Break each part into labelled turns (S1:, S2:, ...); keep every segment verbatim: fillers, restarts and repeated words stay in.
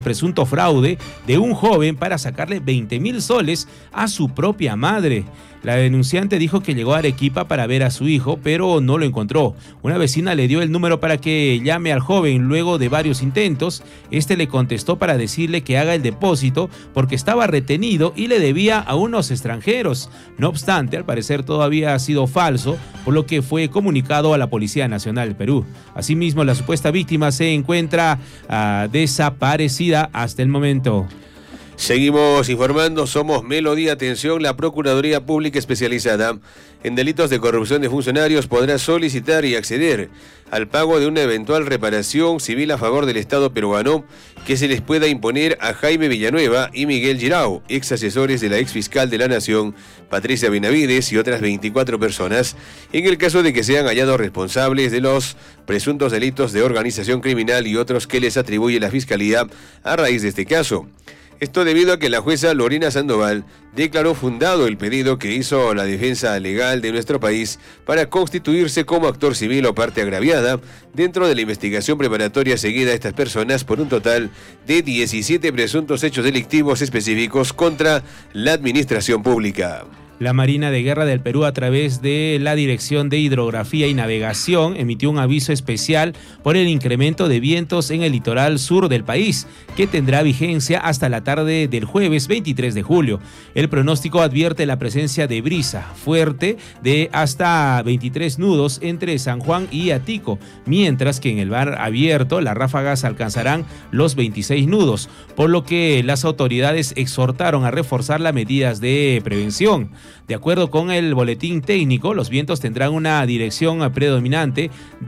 S1: presunto fraude de un joven para sacarle veinte mil soles a su propia madre. La denunciante dijo que llegó a Arequipa para ver a su hijo, pero no lo encontró. Una vecina le dio el número para que llame al joven. Luego de varios intentos, este le contestó para decirle que haga el depósito porque estaba retenido y le debía a unos extranjeros. No obstante, al parecer todavía ha sido falso, por lo que fue comunicado a la Policía Nacional del Perú. Asimismo, la supuesta víctima se encuentra uh, desaparecida hasta el momento.
S2: Seguimos informando, somos Melodía. Atención, la Procuraduría Pública Especializada en Delitos de Corrupción de Funcionarios podrá solicitar y acceder al pago de una eventual reparación civil a favor del Estado peruano que se les pueda imponer a Jaime Villanueva y Miguel Girao, ex asesores de la ex fiscal de la Nación, Patricia Benavides, y otras veinticuatro personas, en el caso de que sean hallados responsables de los presuntos delitos de organización criminal y otros que les atribuye la Fiscalía a raíz de este caso. Esto debido a que la jueza Lorena Sandoval declaró fundado el pedido que hizo la defensa legal de nuestro país para constituirse como actor civil o parte agraviada dentro de la investigación preparatoria seguida a estas personas por un total de diecisiete presuntos hechos delictivos específicos contra la administración pública.
S1: La Marina de Guerra del Perú, a través de la Dirección de Hidrografía y Navegación, emitió un aviso especial por el incremento de vientos en el litoral sur del país, que tendrá vigencia hasta la tarde del jueves veintitrés de julio. El pronóstico advierte la presencia de brisa fuerte de hasta veintitrés nudos entre San Juan y Atico, mientras que en el mar abierto las ráfagas alcanzarán los veintiséis nudos, por lo que las autoridades exhortaron a reforzar las medidas de prevención. De acuerdo con el boletín técnico, los vientos tendrán una dirección predominante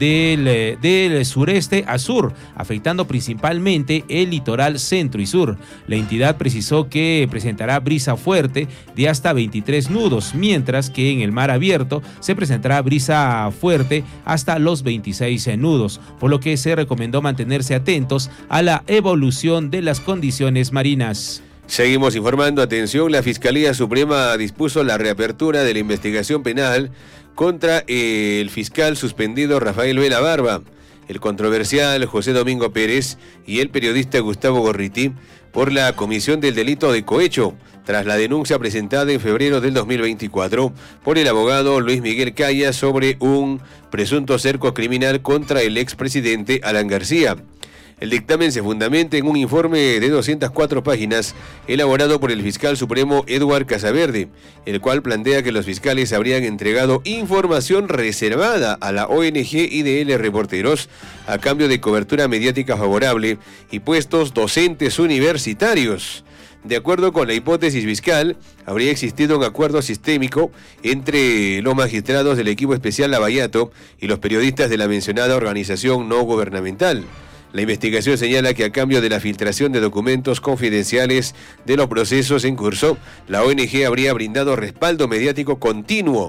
S1: del, del sureste a sur, afectando principalmente el litoral centro y sur. La entidad precisó que presentará brisa fuerte de hasta veintitrés nudos, mientras que en el mar abierto se presentará brisa fuerte hasta los veintiséis nudos, por lo que se recomendó mantenerse atentos a la evolución de las condiciones marinas.
S2: Seguimos informando, atención, la Fiscalía Suprema dispuso la reapertura de la investigación penal contra el fiscal suspendido Rafael Vela Barba, el controversial José Domingo Pérez y el periodista Gustavo Gorriti por la comisión del delito de cohecho, tras la denuncia presentada en febrero del dos mil veinticuatro por el abogado Luis Miguel Caya sobre un presunto cerco criminal contra el expresidente Alan García. El dictamen se fundamenta en un informe de doscientas cuatro páginas elaborado por el fiscal supremo Edward Casaverde, el cual plantea que los fiscales habrían entregado información reservada a la O N G I D L Reporteros a cambio de cobertura mediática favorable y puestos docentes universitarios. De acuerdo con la hipótesis fiscal, habría existido un acuerdo sistémico entre los magistrados del equipo especial Lavallato y los periodistas de la mencionada organización no gubernamental. La investigación señala que a cambio de la filtración de documentos confidenciales de los procesos en curso, la O N G habría brindado respaldo mediático continuo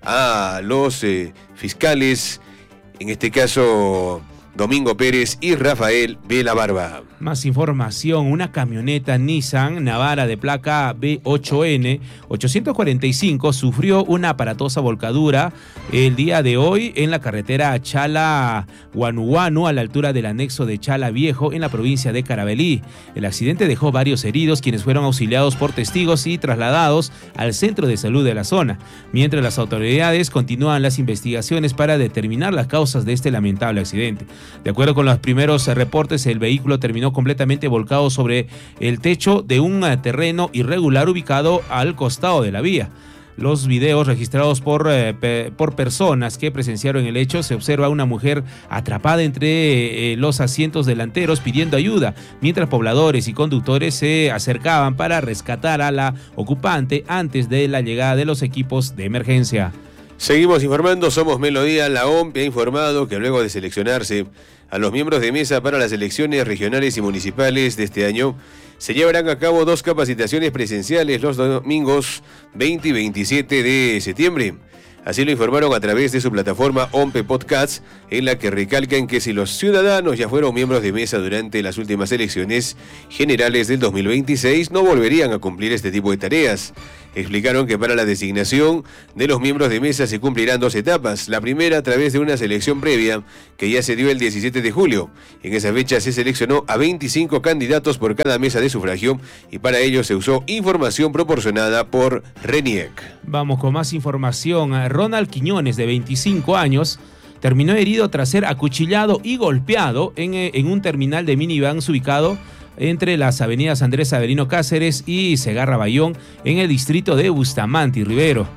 S2: a los eh, fiscales, en este caso Domingo Pérez y Rafael Vela Barba.
S1: Más información, una camioneta Nissan Navara de placa B ocho N ochocientos cuarenta y cinco sufrió una aparatosa volcadura el día de hoy en la carretera Chala-Huanuhuanu, a la altura del anexo de Chala Viejo, en la provincia de Carabalí. El accidente dejó varios heridos, quienes fueron auxiliados por testigos y trasladados al centro de salud de la zona, mientras las autoridades continúan las investigaciones para determinar las causas de este lamentable accidente. De acuerdo con los primeros reportes, el vehículo terminó completamente volcado sobre el techo de un terreno irregular ubicado al costado de la vía. Los videos registrados por, eh, pe, por personas que presenciaron el hecho, se observa a una mujer atrapada entre eh, los asientos delanteros pidiendo ayuda, mientras pobladores y conductores se acercaban para rescatar a la ocupante antes de la llegada de los equipos de emergencia.
S2: Seguimos informando, somos Melodía. La O M P ha informado que luego de seleccionarse a los miembros de mesa para las elecciones regionales y municipales de este año, se llevarán a cabo dos capacitaciones presenciales los domingos veinte y veintisiete de septiembre. Así lo informaron a través de su plataforma O M P Podcasts, en la que recalcan que si los ciudadanos ya fueron miembros de mesa durante las últimas elecciones generales del dos mil veintiséis, no volverían a cumplir este tipo de tareas. explicaron que para la designación de los miembros de mesa se cumplirán dos etapas. La primera a través de una selección previa que ya se dio el diecisiete de julio. En esa fecha se seleccionó a veinticinco candidatos por cada mesa de sufragio y para ello se usó información proporcionada por RENIEC.
S1: Vamos con más información. Ronald Quiñones, de veinticinco años, terminó herido tras ser acuchillado y golpeado en, en un terminal de minivans ubicado entre las avenidas Andrés Avelino Cáceres y Segarra Bayón en el distrito de Bustamante y Rivero.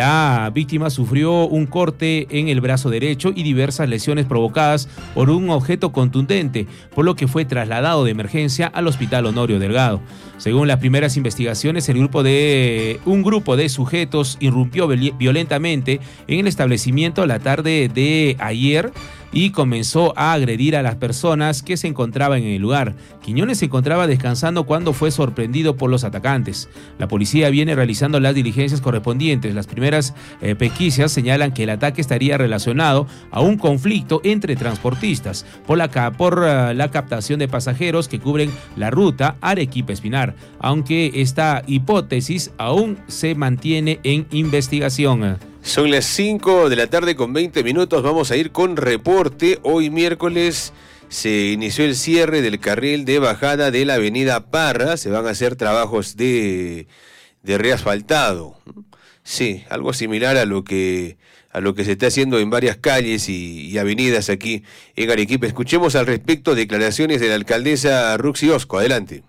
S1: La víctima sufrió un corte en el brazo derecho y diversas lesiones provocadas por un objeto contundente, por lo que fue trasladado de emergencia al Hospital Honorio Delgado. Según las primeras investigaciones, el grupo de, un grupo de sujetos irrumpió violentamente en el establecimiento la tarde de ayer y comenzó a agredir a las personas que se encontraban en el lugar. Quiñones se encontraba descansando cuando fue sorprendido por los atacantes. La policía viene realizando las diligencias correspondientes. Las primeras eh, pesquisas señalan que el ataque estaría relacionado a un conflicto entre transportistas por la, por, uh, la captación de pasajeros que cubren la ruta Arequipa-Espinar, aunque esta hipótesis aún se mantiene en investigación.
S2: Son las cinco de la tarde con veinte minutos, vamos a ir con reporte. Hoy miércoles se inició el cierre del carril de bajada de la avenida Parra, se van a hacer trabajos de, de reasfaltado. Sí, algo similar a lo que, a lo que se está haciendo en varias calles y, y avenidas aquí en Arequipa. Escuchemos al respecto declaraciones de la alcaldesa Ruxi Osco, adelante.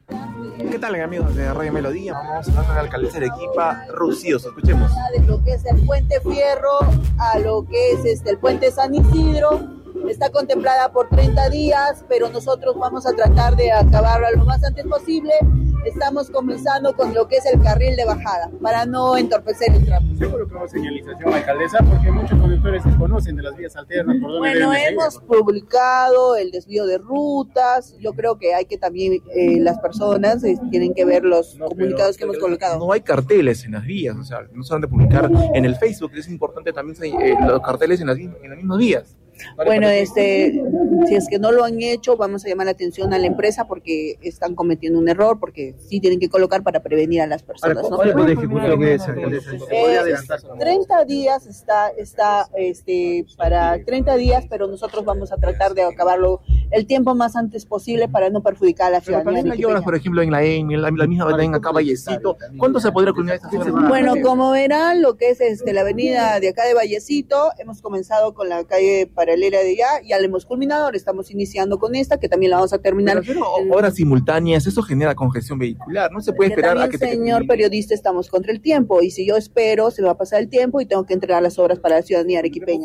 S3: ¿Qué tal, amigos de Radio Melodía? Vamos a hablar con la alcaldesa de Arequipa, Ruxi Osco. Escuchemos.
S4: De lo que es el Puente Fierro a lo que es este, el Puente San Isidro, está contemplada por treinta días, pero nosotros vamos a tratar de acabarla lo más antes posible. Estamos comenzando con lo que es el carril de bajada, para no entorpecer el tráfico.
S5: Seguro que hubo señalización, alcaldesa, porque muchos conductores se conocen de las vías alternas. Por donde
S4: bueno, hemos seguir, publicado el desvío de rutas. Yo creo que hay que también, eh, las personas eh, tienen que ver los no, comunicados pero, que hemos colocado.
S3: No hay carteles en las vías, o sea, no se van a publicar en el Facebook, es importante también eh, los carteles en, las, en las mismas vías.
S4: Bueno, este, si es que no lo han hecho, vamos a llamar la atención a la empresa porque están cometiendo un error, porque sí tienen que colocar para prevenir a las personas, ¿no?
S5: ¿Cuál es la ejecución esa?
S4: Eh, treinta días está, está, este, para treinta días, pero nosotros vamos a tratar de acabarlo el tiempo más antes posible para no perjudicar a la ciudadanía.
S3: Pero hay obras, por ejemplo, en la E M, la, la misma avenida acá Vallecito, ¿cuándo se podría culminar esta obra?
S4: Bueno, como verán, lo que es este, la avenida de acá de Vallecito, hemos comenzado con la calle paralela de allá, ya la hemos culminado, ahora estamos iniciando con esta, que también la vamos a terminar.
S3: Pero, pero obras simultáneas, eso genera congestión vehicular, no se puede esperar
S4: también,
S3: a que...
S4: Señor te... periodista, estamos contra el tiempo, y si yo espero, se me va a pasar el tiempo y tengo que entregar las obras para la ciudadanía arequipeña.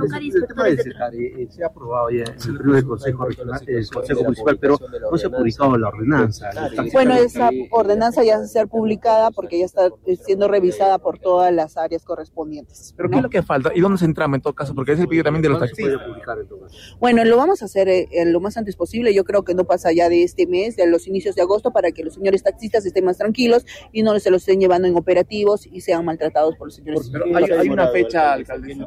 S6: Se ha aprobado ya en el primer consejo regional, el consejo municipal, pero no se ha publicado la ordenanza.
S4: Bueno, esa ordenanza ya va a ser publicada porque ya está siendo revisada por todas las áreas correspondientes.
S3: ¿Pero qué es lo que falta? ¿Y dónde se entrama en todo caso? Porque es el pedido también de los taxistas.
S4: Bueno, lo vamos a hacer eh, lo más antes posible. Yo creo que no pasa ya de este mes, de los inicios de agosto, para que los señores taxistas estén más tranquilos y no se los estén llevando en operativos y sean maltratados por los señores.
S3: Pero hay, hay una fecha, alcaldesa.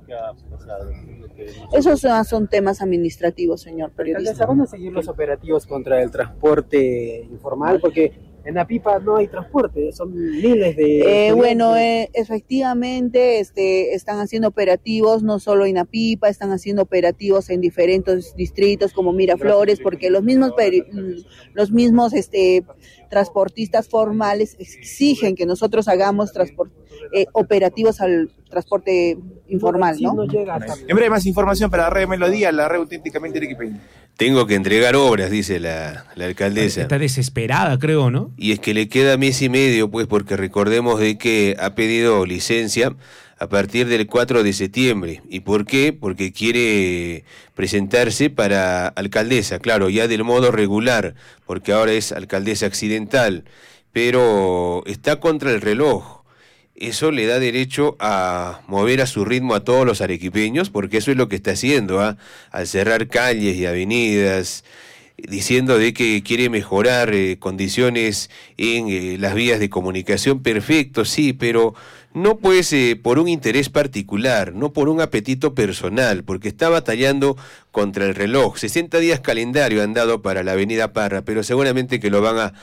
S4: Esos son, son temas administrativos, señor periodista.
S6: ¿Van a seguir los operativos contra el transporte informal? Porque en Apipa no hay transporte, son miles de...
S4: Eh, bueno, eh, efectivamente este, están haciendo operativos no solo en Apipa, están haciendo operativos en diferentes distritos como Miraflores, porque los mismos peri- los mismos este, transportistas formales exigen que nosotros hagamos transport, eh, operativos al transporte informal, ¿no?
S3: En breve, más información para Radio Melodía, la red auténticamente arequipeña.
S2: Tengo que entregar obras, dice la, la alcaldesa.
S1: Está desesperada, creo, ¿no?
S2: Y es que le queda mes y medio, pues, porque recordemos de que ha pedido licencia a partir del cuatro de septiembre. ¿Y por qué? Porque quiere presentarse para alcaldesa, claro, ya del modo regular, porque ahora es alcaldesa accidental, pero está contra el reloj. Eso le da derecho a mover a su ritmo a todos los arequipeños, porque eso es lo que está haciendo, ¿eh? Al cerrar calles y avenidas, diciendo de que quiere mejorar eh, condiciones en eh, las vías de comunicación. Perfecto, sí, pero no pues eh, por un interés particular, no por un apetito personal, porque está batallando contra el reloj. sesenta días calendario han dado para la avenida Parra, pero seguramente que lo van a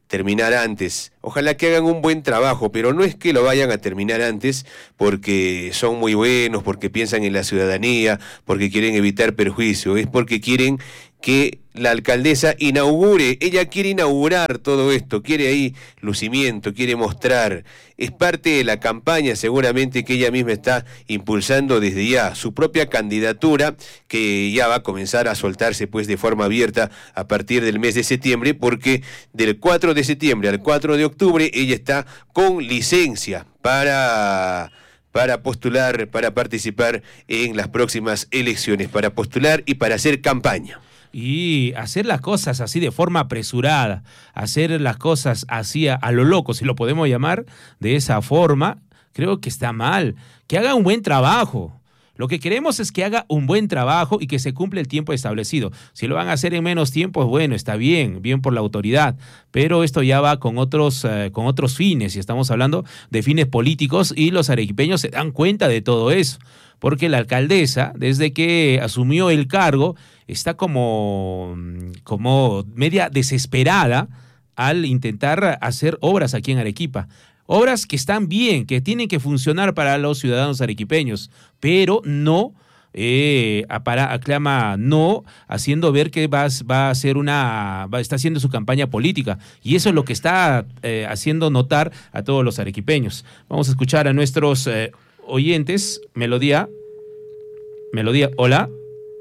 S2: terminar antes. Ojalá que hagan un buen trabajo, pero no es que lo vayan a terminar antes porque son muy buenos, porque piensan en la ciudadanía, porque quieren evitar perjuicio, es porque quieren que la alcaldesa inaugure, ella quiere inaugurar todo esto, quiere ahí lucimiento, quiere mostrar, es parte de la campaña seguramente que ella misma está impulsando desde ya, su propia candidatura que ya va a comenzar a soltarse pues de forma abierta a partir del mes de septiembre, porque del cuatro de septiembre al cuatro de octubre ella está con licencia para... para postular, para participar en las próximas elecciones, para postular y para hacer campaña.
S1: Y hacer las cosas así de forma apresurada, hacer las cosas así a, a lo loco, si lo podemos llamar de esa forma, creo que está mal. Que haga un buen trabajo. Lo que queremos es que haga un buen trabajo y que se cumpla el tiempo establecido. Si lo van a hacer en menos tiempo, bueno, está bien, bien por la autoridad, pero esto ya va con otros, eh, con otros fines, y estamos hablando de fines políticos, y los arequipeños se dan cuenta de todo eso, porque la alcaldesa, desde que asumió el cargo, está como, como media desesperada al intentar hacer obras aquí en Arequipa. Obras que están bien, que tienen que funcionar para los ciudadanos arequipeños, pero no, eh, para, aclama no, haciendo ver que va, va a hacer una, va, está haciendo su campaña política. Y eso es lo que está eh, haciendo notar a todos los arequipeños. Vamos a escuchar a nuestros eh, oyentes. Melodía. Melodía, hola.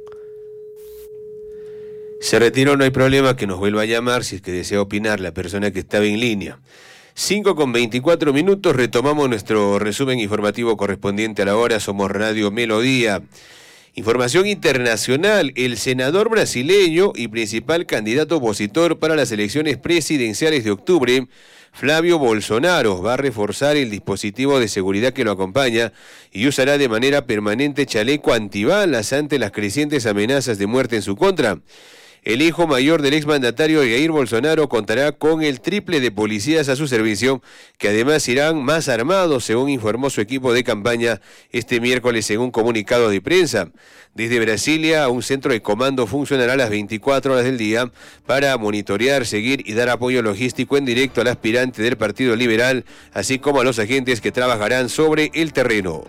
S2: Se retiró, no hay problema, que nos vuelva a llamar si es que desea opinar la persona que estaba en línea. cinco con veinticuatro minutos, retomamos nuestro resumen informativo correspondiente a la hora. Somos Radio Melodía. Información internacional, el senador brasileño y principal candidato opositor para las elecciones presidenciales de octubre, Flavio Bolsonaro, va a reforzar el dispositivo de seguridad que lo acompaña y usará de manera permanente chaleco antibalas ante las crecientes amenazas de muerte en su contra. El hijo mayor del exmandatario Jair Bolsonaro contará con el triple de policías a su servicio, que además irán más armados, según informó su equipo de campaña este miércoles en un comunicado de prensa. Desde Brasilia, un centro de comando funcionará las veinticuatro horas del día para monitorear, seguir y dar apoyo logístico en directo al aspirante del Partido Liberal, así como a los agentes que trabajarán sobre el terreno.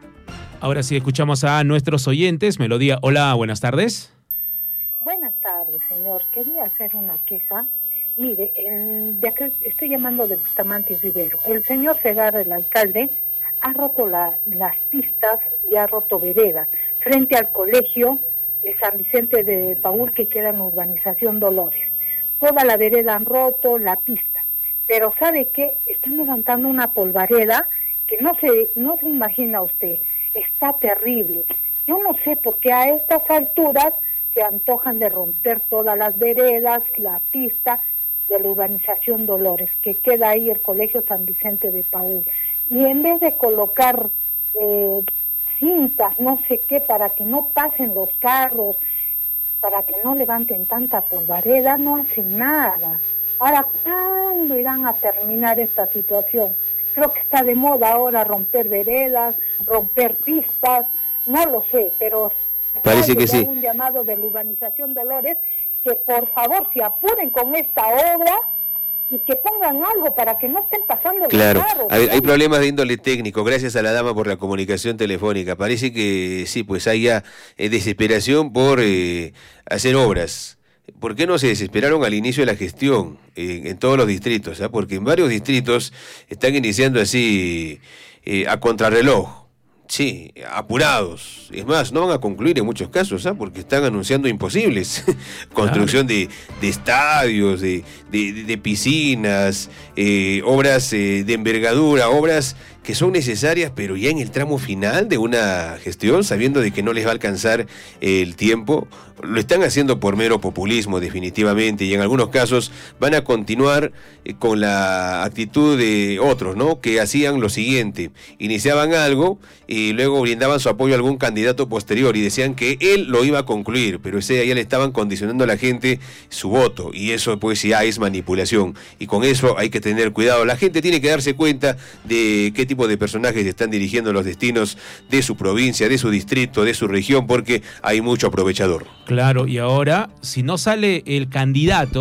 S1: Ahora sí escuchamos a nuestros oyentes. Melodía, hola, buenas tardes.
S7: Buenas tardes, señor. Quería hacer una queja. Mire, el, de acá estoy llamando de Bustamante Rivero. El señor Segarra, el alcalde, ha roto la, las pistas y ha roto veredas frente al colegio de San Vicente de Paúl, que queda en la urbanización Dolores. Toda la vereda han roto, la pista. Pero ¿sabe qué? Están levantando una polvareda que no se, no se imagina usted. Está terrible. Yo no sé por qué a estas alturas se antojan de romper todas las veredas, la pista de la urbanización Dolores, que queda ahí el colegio San Vicente de Paúl. Y en vez de colocar eh, cintas, no sé qué, para que no pasen los carros, para que no levanten tanta polvareda, no hacen nada. Ahora, ¿cuándo irán a terminar esta situación? Creo que está de moda ahora romper veredas, romper pistas, no lo sé, pero...
S2: Parece que sí.
S7: Un llamado de la urbanización Dolores, que por favor se apuren con esta obra y que pongan algo para que no estén pasando
S2: claro.
S7: los carros.
S2: Hay, hay problemas de índole técnico. Gracias a la dama por la comunicación telefónica. Parece que sí, pues hay ya eh, desesperación por eh, hacer obras. ¿Por qué no se desesperaron al inicio de la gestión eh, en todos los distritos? ¿eh? Porque en varios distritos están iniciando así eh, a contrarreloj. Sí, apurados. Es más, no van a concluir en muchos casos, ¿ah? Porque están anunciando imposibles. Construcción de, de estadios, de, de, de piscinas, eh, obras eh, de envergadura, obras que son necesarias, pero ya en el tramo final de una gestión, sabiendo de que no les va a alcanzar el tiempo, lo están haciendo por mero populismo definitivamente, y en algunos casos van a continuar eh, con la actitud de otros, ¿no? Que hacían lo siguiente: iniciaban algo y luego brindaban su apoyo a algún candidato posterior y decían que él lo iba a concluir, pero ese ya le estaban condicionando a la gente su voto, y eso pues ya es manipulación, y con eso hay que tener cuidado. La gente tiene que darse cuenta de qué tipo de personajes están dirigiendo los destinos de su provincia, de su distrito, de su región, porque hay mucho aprovechador.
S1: Claro, y ahora, si no sale el candidato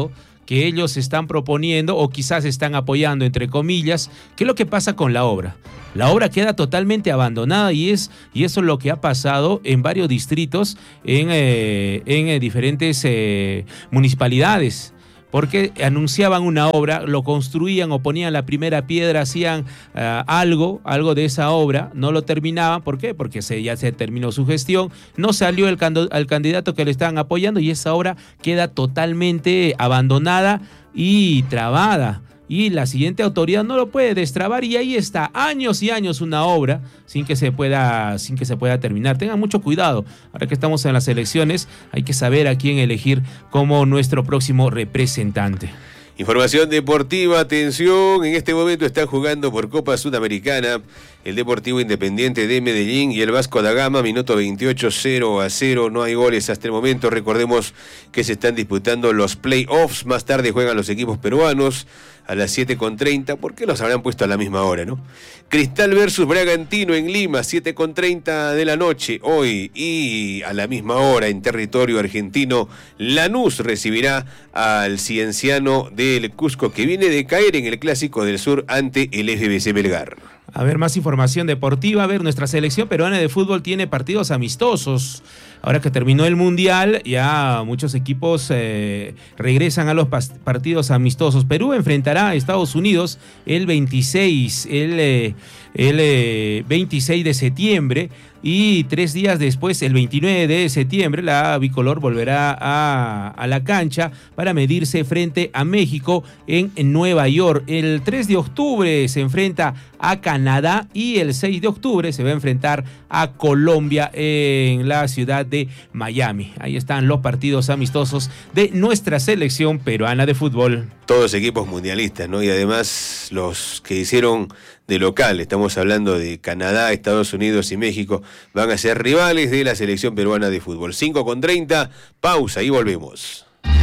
S1: que ellos están proponiendo o quizás están apoyando, entre comillas. ¿Qué es lo que pasa con la obra? La obra queda totalmente abandonada y, es, y eso es lo que ha pasado en varios distritos, en, eh, en eh, diferentes eh, municipalidades. Porque anunciaban una obra, lo construían o ponían la primera piedra, hacían uh, algo, algo de esa obra, no lo terminaban. ¿Por qué? Porque se, ya se terminó su gestión, no salió el, cando, el candidato que le estaban apoyando y esa obra queda totalmente abandonada y trabada. Y la siguiente autoridad no lo puede destrabar y ahí está, años y años una obra sin que se pueda, sin que se pueda terminar. Tengan mucho cuidado, ahora que estamos en las elecciones hay que saber a quién elegir como nuestro próximo representante.
S2: Información deportiva, atención, en este momento están jugando por Copa Sudamericana el Deportivo Independiente de Medellín y el Vasco da Gama, minuto veintiocho, cero a cero, no hay goles hasta el momento. Recordemos que se están disputando los playoffs, más tarde juegan los equipos peruanos a las siete con treinta, ¿por qué los habrán puesto a la misma hora, no? Cristal versus Bragantino en Lima, siete con treinta de la noche hoy, y a la misma hora en territorio argentino, Lanús recibirá al Cienciano del Cusco, que viene de caer en el Clásico del Sur ante el F B C Melgar.
S1: A ver, más información deportiva. A ver, nuestra selección peruana de fútbol tiene partidos amistosos. Ahora que terminó el Mundial, ya muchos equipos eh, regresan a los partidos amistosos. Perú enfrentará a Estados Unidos el veintiséis, el, eh, el eh, veintiséis de septiembre. Y tres días después, el veintinueve de septiembre, la bicolor volverá a, a la cancha para medirse frente a México en, en Nueva York. El tres de octubre se enfrenta a Canadá y el seis de octubre se va a enfrentar a Colombia en la ciudad de Miami. Ahí están los partidos amistosos de nuestra selección peruana de fútbol.
S2: Todos equipos mundialistas, ¿no? Y además los que hicieron de local, estamos hablando de Canadá, Estados Unidos y México, van a ser rivales de la selección peruana de fútbol. cinco con treinta, pausa y volvemos.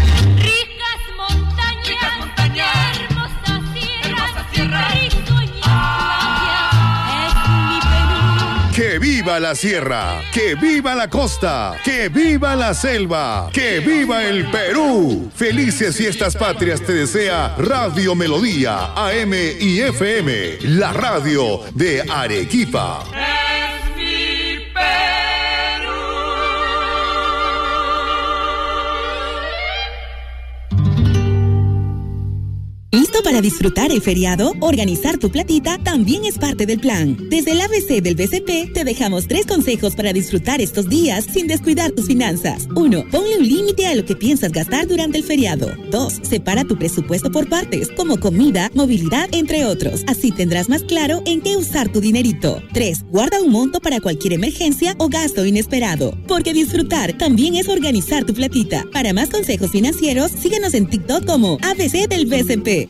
S8: ¡Que viva la sierra! ¡Que viva la costa! ¡Que viva la selva! ¡Que viva el Perú! Felices fiestas patrias te desea Radio Melodía, A M y F M, la radio de Arequipa.
S9: ¡Es mi Perú!
S10: ¿Listo para disfrutar el feriado? Organizar tu platita también es parte del plan. Desde el A B C del B C P te dejamos tres consejos para disfrutar estos días sin descuidar tus finanzas. Uno, ponle un límite a lo que piensas gastar durante el feriado. Dos, separa tu presupuesto por partes, como comida, movilidad, entre otros. Así tendrás más claro en qué usar tu dinerito. Tres, guarda un monto para cualquier emergencia o gasto inesperado. Porque disfrutar también es organizar tu platita. Para más consejos financieros, síguenos en TikTok como A B C del B C P.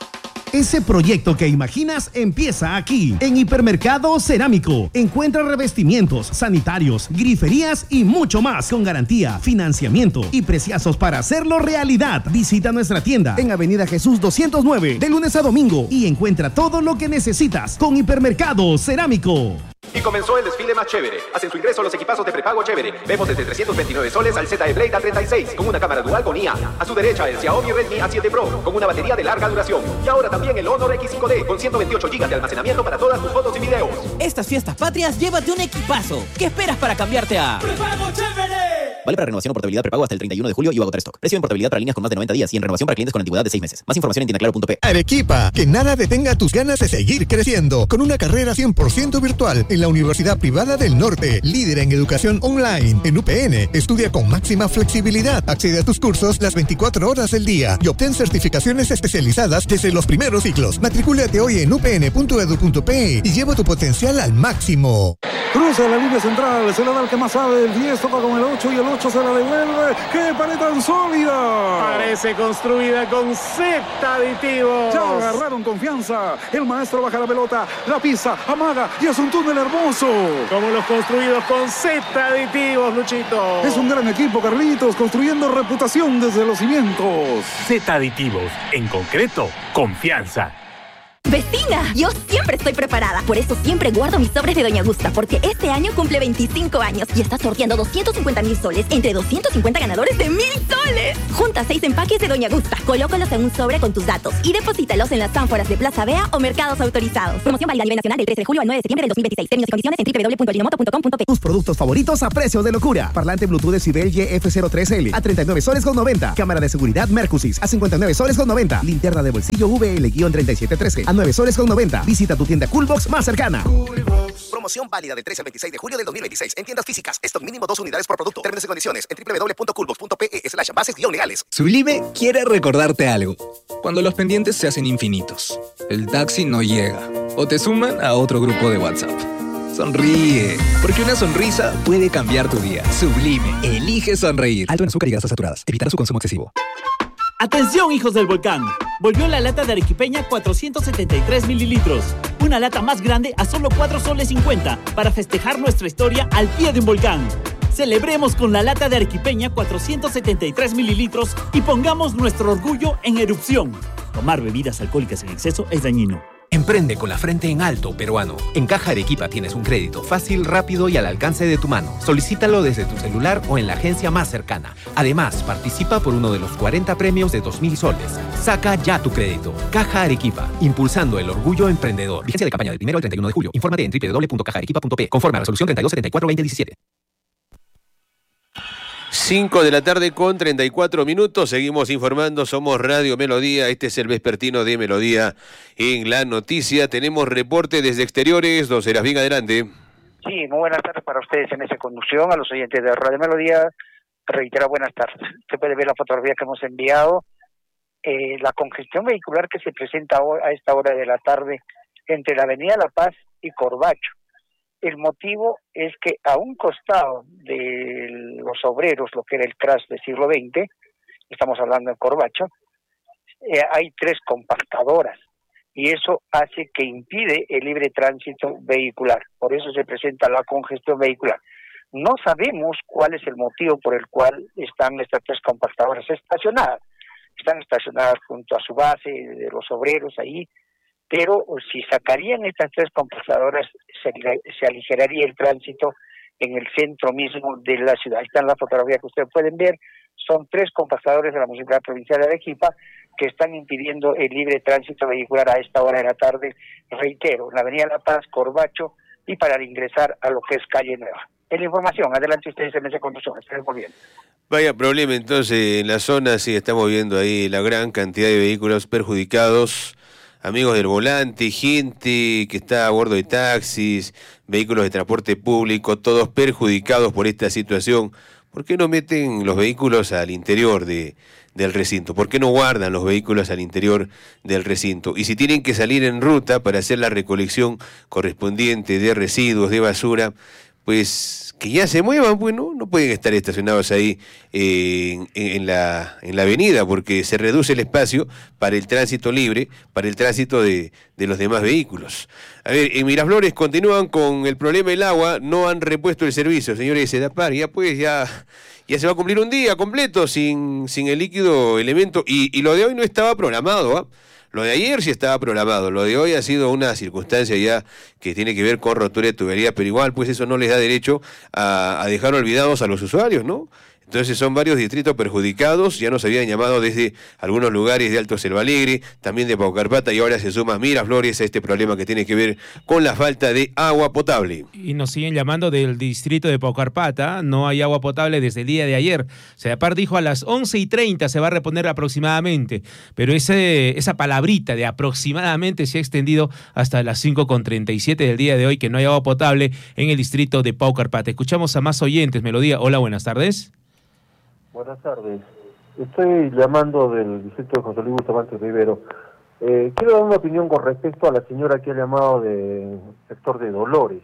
S11: Ese proyecto que imaginas empieza aquí, en Hipermercado Cerámico. Encuentra revestimientos, sanitarios, griferías y mucho más con garantía, financiamiento y preciazos para hacerlo realidad. Visita nuestra tienda en Avenida Jesús doscientos nueve de lunes a domingo y encuentra todo lo que necesitas con Hipermercado Cerámico.
S12: Y comenzó el desfile más chévere. Hacen su ingreso los equipazos de prepago chévere. Vemos desde trescientos veintinueve soles al Z E Blade A treinta y seis con una cámara dual con I A. A su derecha el Xiaomi Redmi A siete Pro con una batería de larga duración. Y ahora también el Honor X cinco D con ciento veintiocho gigas de almacenamiento para todas tus fotos y videos.
S13: Estas fiestas patrias, llévate un equipazo. ¿Qué esperas para cambiarte a prepago chévere?
S14: Vale para renovación o portabilidad prepago hasta el treinta y uno de julio y va a agotar stock. Precio en portabilidad para líneas con más de noventa días y en renovación para clientes con antigüedad de seis meses. Más información en tienda claro punto p.
S8: Arequipa, que nada detenga tus ganas de seguir creciendo con una carrera cien por ciento virtual en la Universidad Privada del Norte, líder en educación online. En U P N, estudia con máxima flexibilidad. Accede a tus cursos las veinticuatro horas del día y obtén certificaciones especializadas desde los primeros ciclos. Matricúlate hoy en u p n punto e d u punto p y lleva tu potencial al máximo.
S15: Cruza la línea central, se la da el que más sabe. El diez toca con el ocho y el ocho se la devuelve. ¡Qué pared tan sólida!
S5: Parece construida con Z aditivos.
S15: Ya agarraron confianza. El maestro baja la pelota, la pisa, amaga y es un túnel hermoso.
S5: Como los construidos con Z aditivos, Luchito.
S15: Es un gran equipo, Carlitos, construyendo reputación desde los cimientos.
S16: Z aditivos, en concreto, confianza. Vecina, yo siempre estoy preparada. Por eso siempre guardo mis sobres de Doña Gusta, porque este año cumple veinticinco años y está sorteando doscientos cincuenta mil soles entre doscientos cincuenta ganadores de mil soles. Junta seis empaques de Doña Gusta, colócalos en un sobre con tus datos y deposítalos en las ánforas de Plaza Bea o mercados autorizados. Promoción válida a nivel nacional del trece de julio al nueve de septiembre del dos mil veintiséis. Términos y condiciones en doble u doble u doble u punto linomoto punto com punto pe.
S11: Tus productos favoritos a precio de locura. Parlante Bluetooth Decibel Y F cero tres L a treinta y nueve soles con noventa. Cámara de seguridad Mercusys a cincuenta y nueve soles con noventa. Linterna de bolsillo V L treinta y siete trece a nueve soles con noventa. Visita tu tienda Coolbox más cercana.
S17: Promoción válida del trece al veintiséis de julio del dos mil veintiséis en tiendas físicas. Stock mínimo dos unidades por producto. Términos y condiciones en doble u doble u doble u punto coolbox punto pe slash bases guión legales.
S18: Sublime quiere recordarte algo. Cuando los pendientes se hacen infinitos, el taxi no llega o te suman a otro grupo de WhatsApp. Sonríe, porque una sonrisa puede cambiar tu día. Sublime, elige sonreír. Alto en azúcar y grasas saturadas. Evitar su consumo excesivo.
S19: Atención, hijos del volcán. Volvió la lata de arequipeña cuatrocientos setenta y tres mililitros. Una lata más grande a solo cuatro soles cincuenta para festejar nuestra historia al pie de un volcán. Celebremos con la lata de arequipeña cuatrocientos setenta y tres mililitros y pongamos nuestro orgullo en erupción. Tomar bebidas alcohólicas en exceso es dañino.
S20: Emprende con la frente en alto, peruano. En Caja Arequipa tienes un crédito fácil, rápido y al alcance de tu mano. Solicítalo desde tu celular o en la agencia más cercana. Además, participa por uno de los cuarenta premios de dos mil soles. Saca ya tu crédito. Caja Arequipa, impulsando el orgullo emprendedor. Vigencia de campaña del primero al treinta y uno de julio. Infórmate en doble u doble u doble u punto caja arequipa punto pe. Conforme a resolución treinta y dos setenta y cuatro veinte diecisiete.
S2: cinco de la tarde con treinta y cuatro minutos, seguimos informando, somos Radio Melodía, este es el vespertino de Melodía en la noticia, tenemos reporte desde exteriores, don Serafín, adelante.
S21: Sí, muy buenas tardes para ustedes en esa conducción, a los oyentes de Radio Melodía, reitero buenas tardes. Usted puede ver la fotografía que hemos enviado, eh, la congestión vehicular que se presenta hoy, a esta hora de la tarde entre la Avenida La Paz y Corbacho. El motivo es que a un costado de los obreros, lo que era el crash del siglo veinte, estamos hablando de Corbacho, eh, hay tres compactadoras y eso hace que impide el libre tránsito vehicular. Por eso se presenta la congestión vehicular. No sabemos cuál es el motivo por el cual están estas tres compactadoras estacionadas. Están estacionadas junto a su base de los obreros ahí, pero si sacarían estas tres compactadoras se, se aligeraría el tránsito en el centro mismo de la ciudad. Ahí está en la fotografía que ustedes pueden ver, son tres compactadores de la Municipalidad Provincial de Arequipa que están impidiendo el libre tránsito vehicular a esta hora de la tarde, reitero, en la Avenida La Paz, Corbacho y para ingresar a lo que es Calle Nueva. En la información, adelante ustedes en esa conducción, estén muy bien.
S2: Vaya problema entonces en la zona, sí, estamos viendo ahí la gran cantidad de vehículos perjudicados. Amigos del volante, gente que está a bordo de taxis, vehículos de transporte público, todos perjudicados por esta situación. ¿Por qué no meten los vehículos al interior de, del recinto? ¿Por qué no guardan los vehículos al interior del recinto? Y si tienen que salir en ruta para hacer la recolección correspondiente de residuos, de basura, pues que ya se muevan, pues no, no pueden estar estacionados ahí eh, en, en, la, en la avenida, porque se reduce el espacio para el tránsito libre, para el tránsito de, de los demás vehículos. A ver, en Miraflores continúan con el problema del agua, no han repuesto el servicio, señores de Sedapar, ya pues ya, ya se va a cumplir un día completo sin, sin el líquido elemento, y, y lo de hoy no estaba programado, ¿ah? ¿eh? Lo de ayer sí estaba programado, lo de hoy ha sido una circunstancia ya que tiene que ver con rotura de tubería, pero igual pues eso no les da derecho a, a dejar olvidados a los usuarios, ¿no? Entonces son varios distritos perjudicados, ya nos habían llamado desde algunos lugares de Alto Selva Alegre, también de Paucarpata, y ahora se suma Miraflores a este problema que tiene que ver con la falta de agua potable.
S1: Y nos siguen llamando del distrito de Paucarpata, no hay agua potable desde el día de ayer. Sedapar dijo a las once y treinta se va a reponer aproximadamente, pero ese, esa palabrita de aproximadamente se ha extendido hasta las cinco con treinta y siete del día de hoy, que no hay agua potable en el distrito de Paucarpata. Escuchamos a más oyentes. Melodía, hola, buenas tardes.
S22: Buenas tardes. Estoy llamando del distrito de José Luis Bustamante Rivero. Eh, quiero dar una opinión con respecto a la señora que ha llamado del sector de Dolores.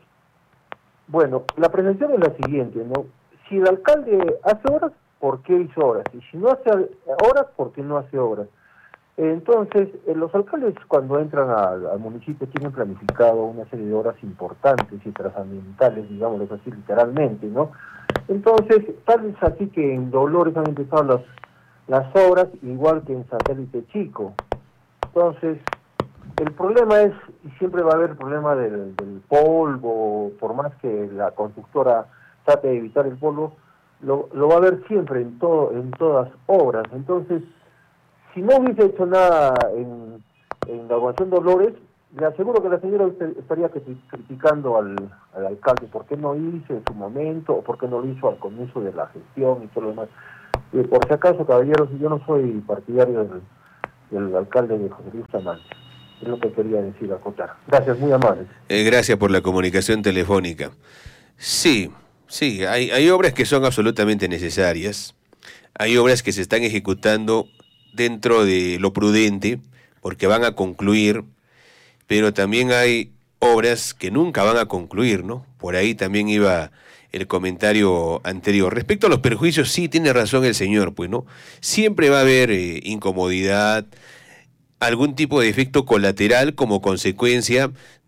S22: Bueno, la presención es la siguiente, ¿no? Si el alcalde hace obras, ¿por qué hizo obras? Y si no hace obras, ¿por qué no hace obras? Entonces, eh, los alcaldes cuando entran al, al municipio tienen planificado una serie de obras importantes y trascendentales, digámoslo así literalmente, ¿no? Entonces, tal es así que en Dolores han empezado las, las obras, igual que en Satélite Chico. Entonces, El problema es, y siempre va a haber el problema del, del polvo, por más que la constructora trate de evitar el polvo, lo, lo va a haber siempre en todo, en todas obras. Entonces, si no hubiese hecho nada en, en la urbanización Dolores, le aseguro que la señora estaría criticando al, al alcalde por qué no hizo en su momento, o por qué no lo hizo al comienzo de la gestión y todo lo demás. Eh, por si acaso, caballeros, yo no soy partidario del, del alcalde de José Luis Bustamante. Es lo que quería decir, acotar. Gracias, muy amable.
S2: Eh, gracias por la comunicación telefónica. Sí, sí, hay, hay obras que son absolutamente necesarias. Hay obras que se están ejecutando dentro de lo prudente, porque van a concluir, pero también hay obras que nunca van a concluir, ¿no? Por ahí también iba el comentario anterior. Respecto a los perjuicios, sí tiene razón el señor, pues, ¿no? Siempre va a haber eh, incomodidad, algún tipo de efecto colateral como consecuencia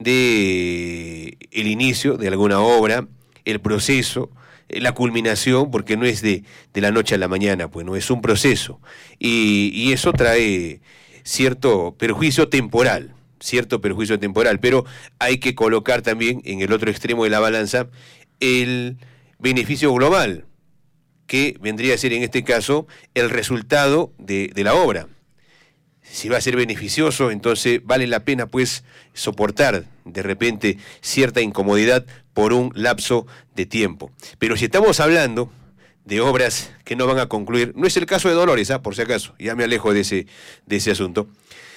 S2: de el inicio de alguna obra, el proceso, la culminación, porque no es de, de la noche a la mañana, pues no es un proceso, y, y eso trae cierto perjuicio temporal, cierto perjuicio temporal, pero hay que colocar también en el otro extremo de la balanza el beneficio global, que vendría a ser en este caso el resultado de, de la obra. Si va a ser beneficioso, entonces vale la pena pues soportar de repente cierta incomodidad por un lapso de tiempo. Pero si estamos hablando de obras que no van a concluir, no es el caso de Dolores, ¿ah? Por si acaso, ya me alejo de ese, de ese asunto.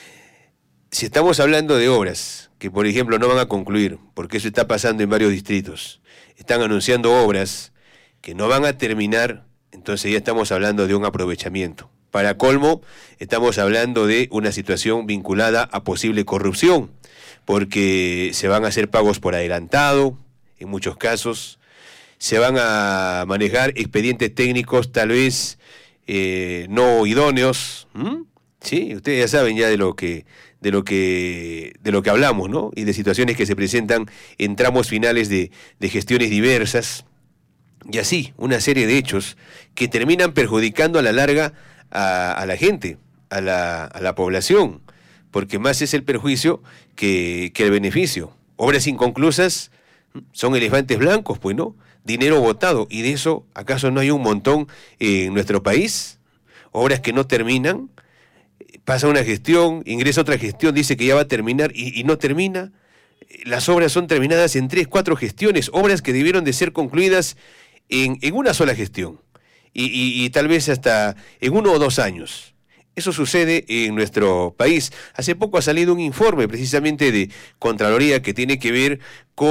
S2: Si estamos hablando de obras que, por ejemplo, no van a concluir, porque eso está pasando en varios distritos, están anunciando obras que no van a terminar, entonces ya estamos hablando de un aprovechamiento. Para colmo, estamos hablando de una situación vinculada a posible corrupción, porque se van a hacer pagos por adelantado, en muchos casos, se van a manejar expedientes técnicos tal vez eh, no idóneos, ¿Mm? Sí, ustedes ya saben ya de lo que de lo que de lo que hablamos, ¿no? Y de situaciones que se presentan en tramos finales de, de gestiones diversas, y así, una serie de hechos que terminan perjudicando a la larga A, a la gente, a la, a la población, porque más es el perjuicio que, que el beneficio. Obras inconclusas son elefantes blancos, pues, ¿no? Dinero botado, y de eso, ¿acaso no hay un montón en nuestro país? Obras que no terminan, pasa una gestión, ingresa otra gestión, dice que ya va a terminar y, y no termina. Las obras son terminadas en tres, cuatro gestiones, obras que debieron de ser concluidas en, en una sola gestión. Y, y, y tal vez hasta en uno o dos años. Eso sucede en nuestro país. Hace poco ha salido un informe precisamente de Contraloría que tiene que ver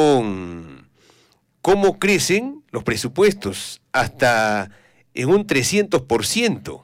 S2: con cómo crecen los presupuestos hasta en un trescientos por ciento.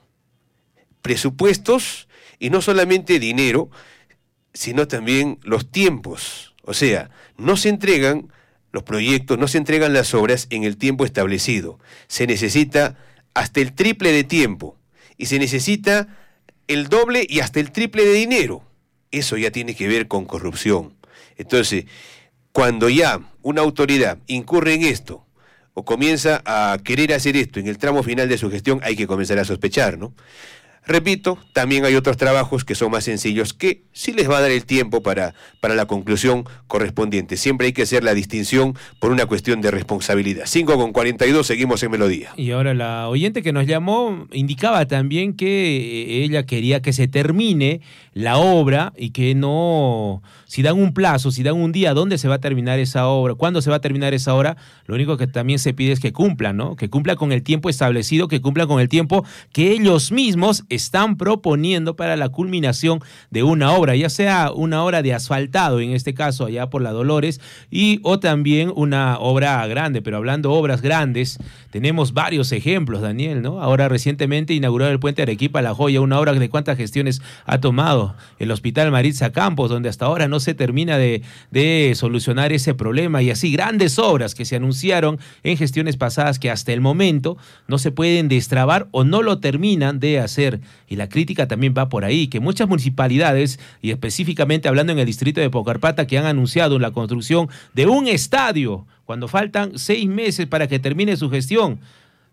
S2: Presupuestos, y no solamente dinero, sino también los tiempos. O sea, no se entregan los proyectos, no se entregan las obras en el tiempo establecido. Se necesita hasta el triple de tiempo, y se necesita el doble y hasta el triple de dinero. Eso ya tiene que ver con corrupción. Entonces, cuando ya una autoridad incurre en esto, o comienza a querer hacer esto en el tramo final de su gestión, hay que comenzar a sospechar, ¿no? Repito, también hay otros trabajos que son más sencillos, que sí les va a dar el tiempo para, para la conclusión correspondiente. Siempre hay que hacer la distinción por una cuestión de responsabilidad. cinco con cuarenta y dos, seguimos en Melodía.
S1: Y ahora la oyente que nos llamó indicaba también que ella quería que se termine la obra y que no, si dan un plazo, si dan un día, ¿dónde se va a terminar esa obra? ¿Cuándo se va a terminar esa obra? Lo único que también se pide es que cumplan, ¿no? Que cumplan con el tiempo establecido, que cumplan con el tiempo que ellos mismos están proponiendo para la culminación de una obra, ya sea una obra de asfaltado, en este caso allá por la Dolores, y o también una obra grande. Pero hablando de obras grandes, tenemos varios ejemplos, Daniel, ¿no? Ahora recientemente inaugurado el puente Arequipa La Joya, una obra de cuántas gestiones ha tomado. El Hospital Maritza Campos, donde hasta ahora no se termina de, de solucionar ese problema, y así grandes obras que se anunciaron en gestiones pasadas que hasta el momento no se pueden destrabar o no lo terminan de hacer. Y la crítica también va por ahí, que muchas municipalidades, y específicamente hablando en el distrito de Pocarpata, que han anunciado la construcción de un estadio cuando faltan seis meses para que termine su gestión,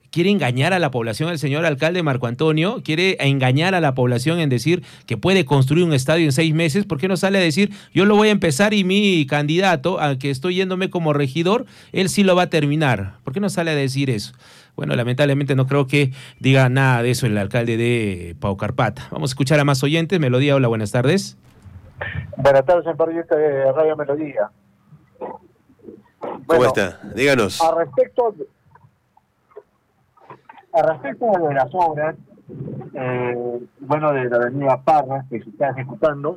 S1: quiere engañar a la población, el señor alcalde Marco Antonio, quiere engañar a la población en decir que puede construir un estadio en seis meses. ¿Por qué no sale a decir, yo lo voy a empezar y mi candidato, al que estoy yéndome como regidor, él sí lo va a terminar? ¿Por qué no sale a decir eso? Bueno, lamentablemente no creo que diga nada de eso el alcalde de Paucarpata. Vamos a escuchar a más oyentes. Melodía, hola, buenas tardes.
S4: Buenas tardes, en periodista de Radio Melodía.
S2: ¿Cómo
S4: Bueno,
S2: está? Díganos.
S4: A respecto, a respecto de las obras, eh, bueno, de la avenida Parra, que se está ejecutando,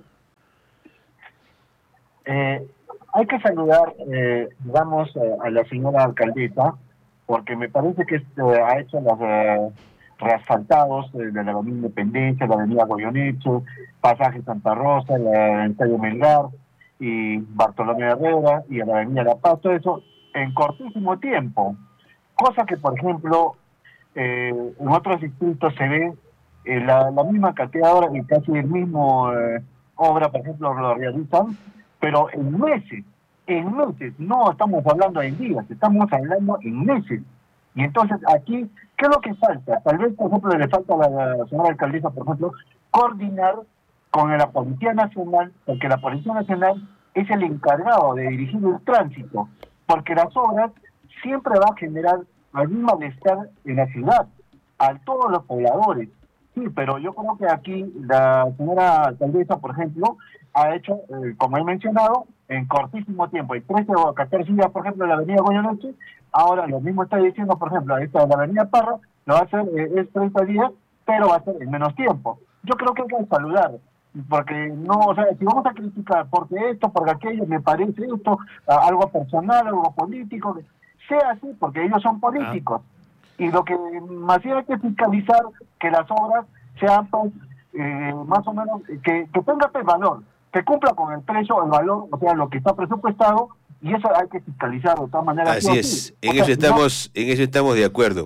S4: eh, hay que saludar, eh, digamos, eh, a la señora alcaldesa, porque me parece que eh, ha hecho los eh, reasfaltados eh, de la avenida Independencia, la avenida Goyeneche, pasaje Santa Rosa, el Estadio Melgar y Bartolomé Herrera y a la avenida La Paz, todo eso en cortísimo tiempo, cosa que por ejemplo eh, en otros distritos se ve eh, la, la misma cantidad de obras y casi el mismo eh, obra, por ejemplo, lo realizan, pero en meses, en meses, no estamos hablando en días, estamos hablando en meses. Y entonces aquí, ¿qué es lo que falta? Tal vez, por ejemplo, le falta a la, la señora alcaldesa, por ejemplo, coordinar con la Policía Nacional, porque la Policía Nacional es el encargado de dirigir el tránsito, porque las obras siempre van a generar algún malestar en la ciudad, a todos los pobladores. Sí, pero yo creo que aquí la señora alcaldesa, por ejemplo, ha hecho, eh, como he mencionado, en cortísimo tiempo, en trece o catorce días, por ejemplo, en la avenida Goyeneche. Ahora lo mismo está diciendo, por ejemplo, esta de la avenida Parra, lo va a hacer, eh, es treinta días, pero va a ser en menos tiempo. Yo creo que hay que saludar, porque no, o sea, si vamos a criticar porque esto, porque aquello, me parece esto, a, algo personal, algo político, sea así, porque ellos son políticos. Ah. Y lo que más bien hay que fiscalizar que las obras sean, pues, eh, más o menos, que, que tenga pues, valor, que cumpla con el precio, el valor, o sea, lo que está presupuestado, y eso hay que fiscalizar de todas maneras.
S2: Así es, en eso estamos, en eso estamos de acuerdo.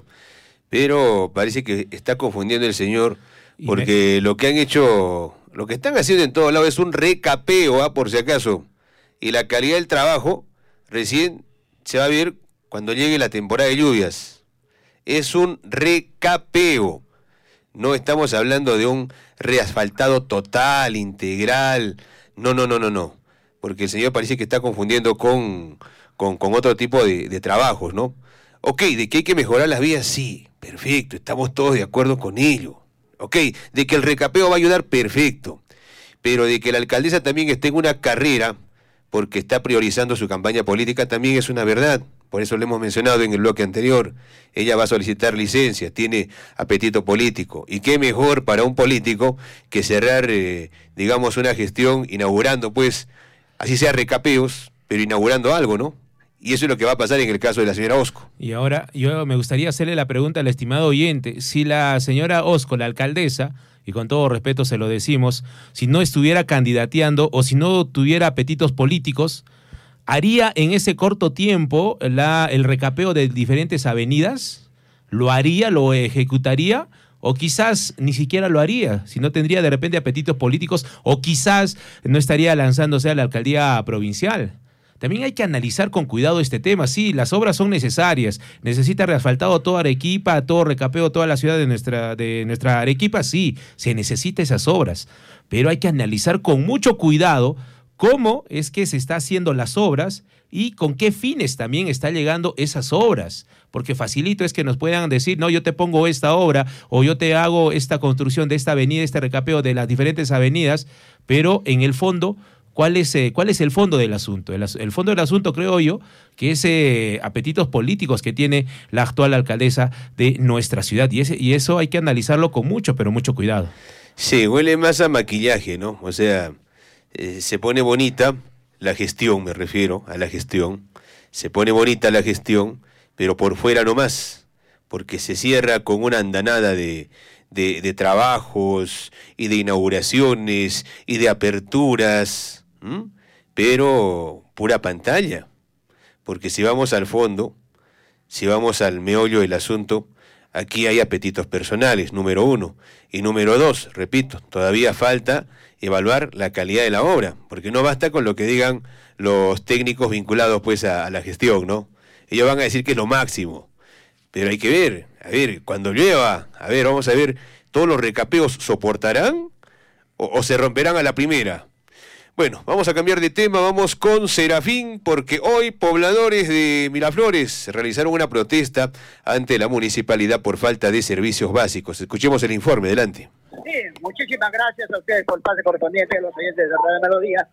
S2: Pero parece que está confundiendo el señor, porque lo que han hecho, lo que están haciendo en todos lados es un recapeo, ¿eh? Por si acaso. Y la calidad del trabajo recién se va a ver cuando llegue la temporada de lluvias. Es un recapeo. No estamos hablando de un reasfaltado total, integral. No, no, no, no, no. Porque el señor parece que está confundiendo con, con, con otro tipo de, de trabajos, ¿no? Ok, de que hay que mejorar las vías, sí, perfecto, estamos todos de acuerdo con ello. Ok, de que el recapeo va a ayudar, perfecto. Pero de que la alcaldesa también esté en una carrera, porque está priorizando su campaña política, también es una verdad. Por eso lo hemos mencionado en el bloque anterior. Ella va a solicitar licencia, tiene apetito político. Y qué mejor para un político que cerrar, eh, digamos, una gestión inaugurando, pues, así sea recapeos, pero inaugurando algo, ¿no? Y eso es lo que va a pasar en el caso de la señora Osco.
S1: Y ahora yo me gustaría hacerle la pregunta al estimado oyente. Si la señora Osco, la alcaldesa, y con todo respeto se lo decimos, si no estuviera candidateando o si no tuviera apetitos políticos, ¿haría en ese corto tiempo la, el recapeo de diferentes avenidas? ¿Lo haría, lo ejecutaría? O quizás ni siquiera lo haría, si no tendría de repente apetitos políticos, o quizás no estaría lanzándose a la alcaldía provincial. También hay que analizar con cuidado este tema. Sí, las obras son necesarias. Necesita reasfaltado toda Arequipa, todo recapeo, toda la ciudad de nuestra, de nuestra Arequipa. Sí, se necesita esas obras. Pero hay que analizar con mucho cuidado cómo es que se está haciendo las obras y con qué fines también está llegando esas obras. Porque facilito es que nos puedan decir, no, yo te pongo esta obra o yo te hago esta construcción de esta avenida, este recapeo de las diferentes avenidas, pero en el fondo, ¿cuál es, eh, cuál es el fondo del asunto? El, el fondo del asunto, creo yo, que es eh, apetitos políticos que tiene la actual alcaldesa de nuestra ciudad. Y, ese, y eso hay que analizarlo con mucho, pero mucho cuidado.
S2: Sí, huele más a maquillaje, ¿no? O sea, eh, se pone bonita la gestión, me refiero a la gestión. Se pone bonita la gestión, pero por fuera no más, porque se cierra con una andanada de, de, de trabajos y de inauguraciones y de aperturas, ¿m? Pero pura pantalla, porque si vamos al fondo, si vamos al meollo del asunto, aquí hay apetitos personales, número uno, y número dos, repito, todavía falta evaluar la calidad de la obra, porque no basta con lo que digan los técnicos vinculados pues a, a la gestión, ¿no? Ellos van a decir que es lo máximo, pero hay que ver, a ver, cuando llueva, a ver, vamos a ver, ¿todos los recapeos soportarán o, o se romperán a la primera? Bueno, vamos a cambiar de tema, vamos con Serafín, porque hoy pobladores de Miraflores realizaron una protesta ante la municipalidad por falta de servicios básicos. Escuchemos el informe, adelante.
S3: Sí, muchísimas gracias a ustedes por el pase correspondiente, a los oyentes de Radio Melodía.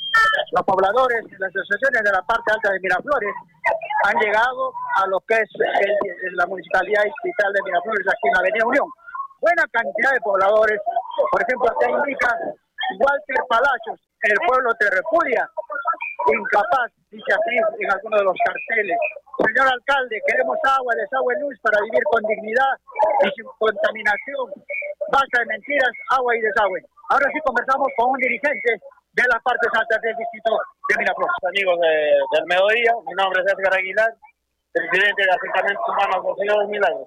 S3: Los pobladores de las asociaciones de la parte alta de Miraflores han llegado a lo que es el, la municipalidad distrital de Miraflores, aquí en la Avenida Unión. Buena cantidad de pobladores, por ejemplo, acá indica Walter Palacios, el pueblo te repudia, incapaz, dice así en algunos de los carteles. Señor alcalde, queremos agua, desagüe, luz para vivir con dignidad y sin contaminación. Basta de mentiras, agua y desagüe. Ahora sí conversamos con un dirigente de las partes altas del distrito de Miraflores.
S6: Amigos de, del Mediodía, mi nombre es Edgar Aguilar, presidente de Asentamientos Humanos del Señor de Milagros.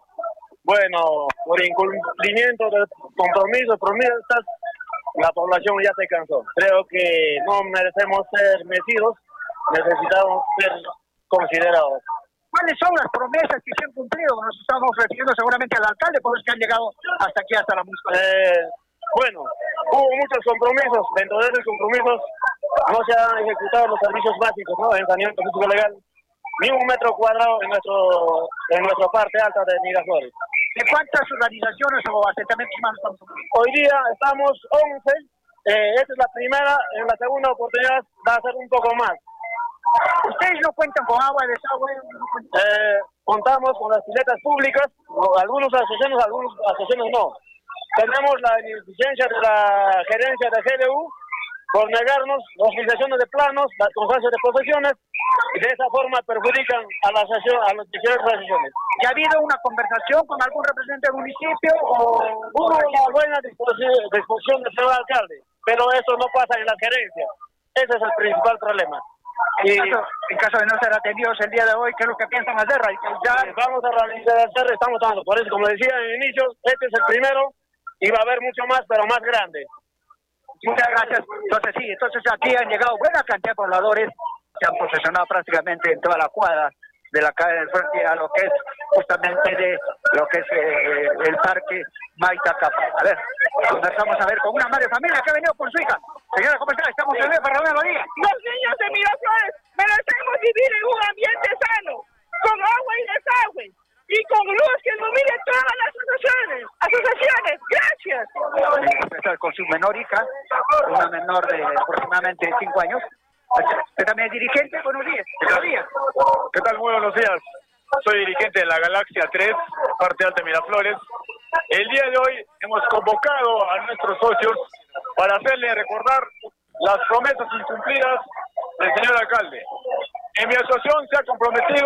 S6: Bueno, por incumplimiento de compromisos, promesas, la población ya se cansó. Creo que no merecemos ser mecidos, necesitamos ser considerados.
S3: ¿Cuáles son las promesas que se han cumplido? Nos estamos refiriendo seguramente al alcalde, por los que han llegado hasta aquí, hasta la municipalidad.
S6: Eh, bueno, hubo muchos compromisos. Dentro de esos compromisos no se han ejecutado los servicios básicos, ¿no? En saneamiento físico legal, ni un metro cuadrado en nuestro en nuestra parte alta de Miraflores.
S3: ¿De cuántas organizaciones o asentamientos humanos estamos hablando?
S6: Hoy día estamos once. Eh, esta es la primera. En la segunda oportunidad va a ser un poco más.
S3: ¿Ustedes no cuentan con agua, desagüe?
S6: Eh, contamos con las piletas públicas, algunos asociaciones, algunos asociaciones no. Tenemos la ineficiencia de la gerencia de G L U por negarnos las utilizaciones de planos, las constancias de profesiones, y de esa forma perjudican a las asociaciones, a las diferentes asociaciones.
S3: ¿Y ha habido una conversación con algún representante del municipio? O
S6: hubo una buena disposición, disposición del señor alcalde, pero eso no pasa en la gerencia. Ese es el principal problema.
S3: En, y, caso, en caso de no ser atendidos el día de hoy, ¿qué es lo que piensan hacer?
S6: Ya vamos a realizar, estamos dando. Por eso, como decía en el inicio, este es el primero y va a haber mucho más, pero más grande.
S3: Muchas gracias. Entonces sí, entonces aquí han llegado buena cantidad de pobladores, se han posesionado prácticamente en toda la cuadra de la calle del frente a lo que es justamente de lo que es eh, el parque Maitacapa. A ver, conversamos a ver con una madre de familia que ha venido con su hija. Señora, ¿cómo está? Estamos en el para Radio Melodía.
S23: Los niños de Miraflores merecemos vivir en un ambiente sano, con agua y desagüe, y con luz que ilumine todas las asociaciones. Asociaciones, gracias.
S3: Con su menor hija, una menor de aproximadamente cinco años. ¿Usted también es dirigente? Buenos días. Buenos días.
S24: ¿Qué tal? Muy buenos días. Soy dirigente de la Galaxia tres, parte alta de Miraflores. El día de hoy hemos convocado a nuestros socios para hacerle recordar las promesas incumplidas del señor alcalde. En mi asociación se ha comprometido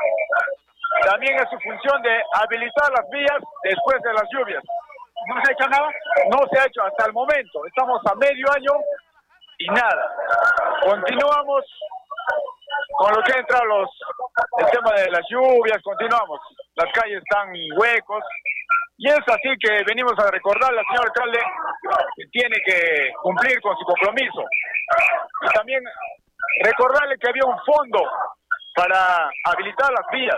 S24: también en su función de habilitar las vías después de las lluvias.
S3: ¿No se ha hecho nada?
S24: No se ha hecho hasta el momento. Estamos a medio año y nada. Continuamos con lo que entra los el tema de las lluvias, continuamos. Las calles están huecos. Y es así que venimos a recordarle al señor alcalde que tiene que cumplir con su compromiso. Y también recordarle que había un fondo para habilitar las vías.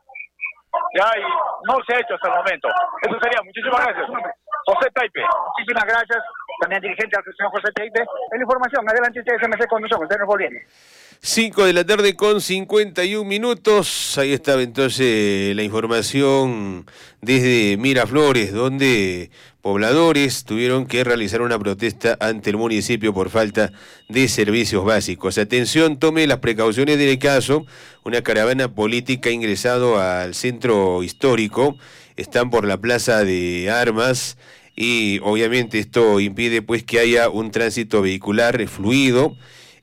S24: Ya, y no se ha hecho hasta el momento. Eso sería. Muchísimas gracias. José Taipe.
S3: Muchísimas gracias. También dirigente del señor José Taipe. En la información, adelante ustedes, M C Conducción. Ustedes nos volviendo.
S2: cinco de la tarde con cincuenta y un minutos. Ahí estaba entonces la información desde Miraflores, donde pobladores tuvieron que realizar una protesta ante el municipio por falta de servicios básicos. Atención, tome las precauciones del caso. Una caravana política ha ingresado al centro histórico. Están por la Plaza de Armas y obviamente esto impide pues que haya un tránsito vehicular fluido.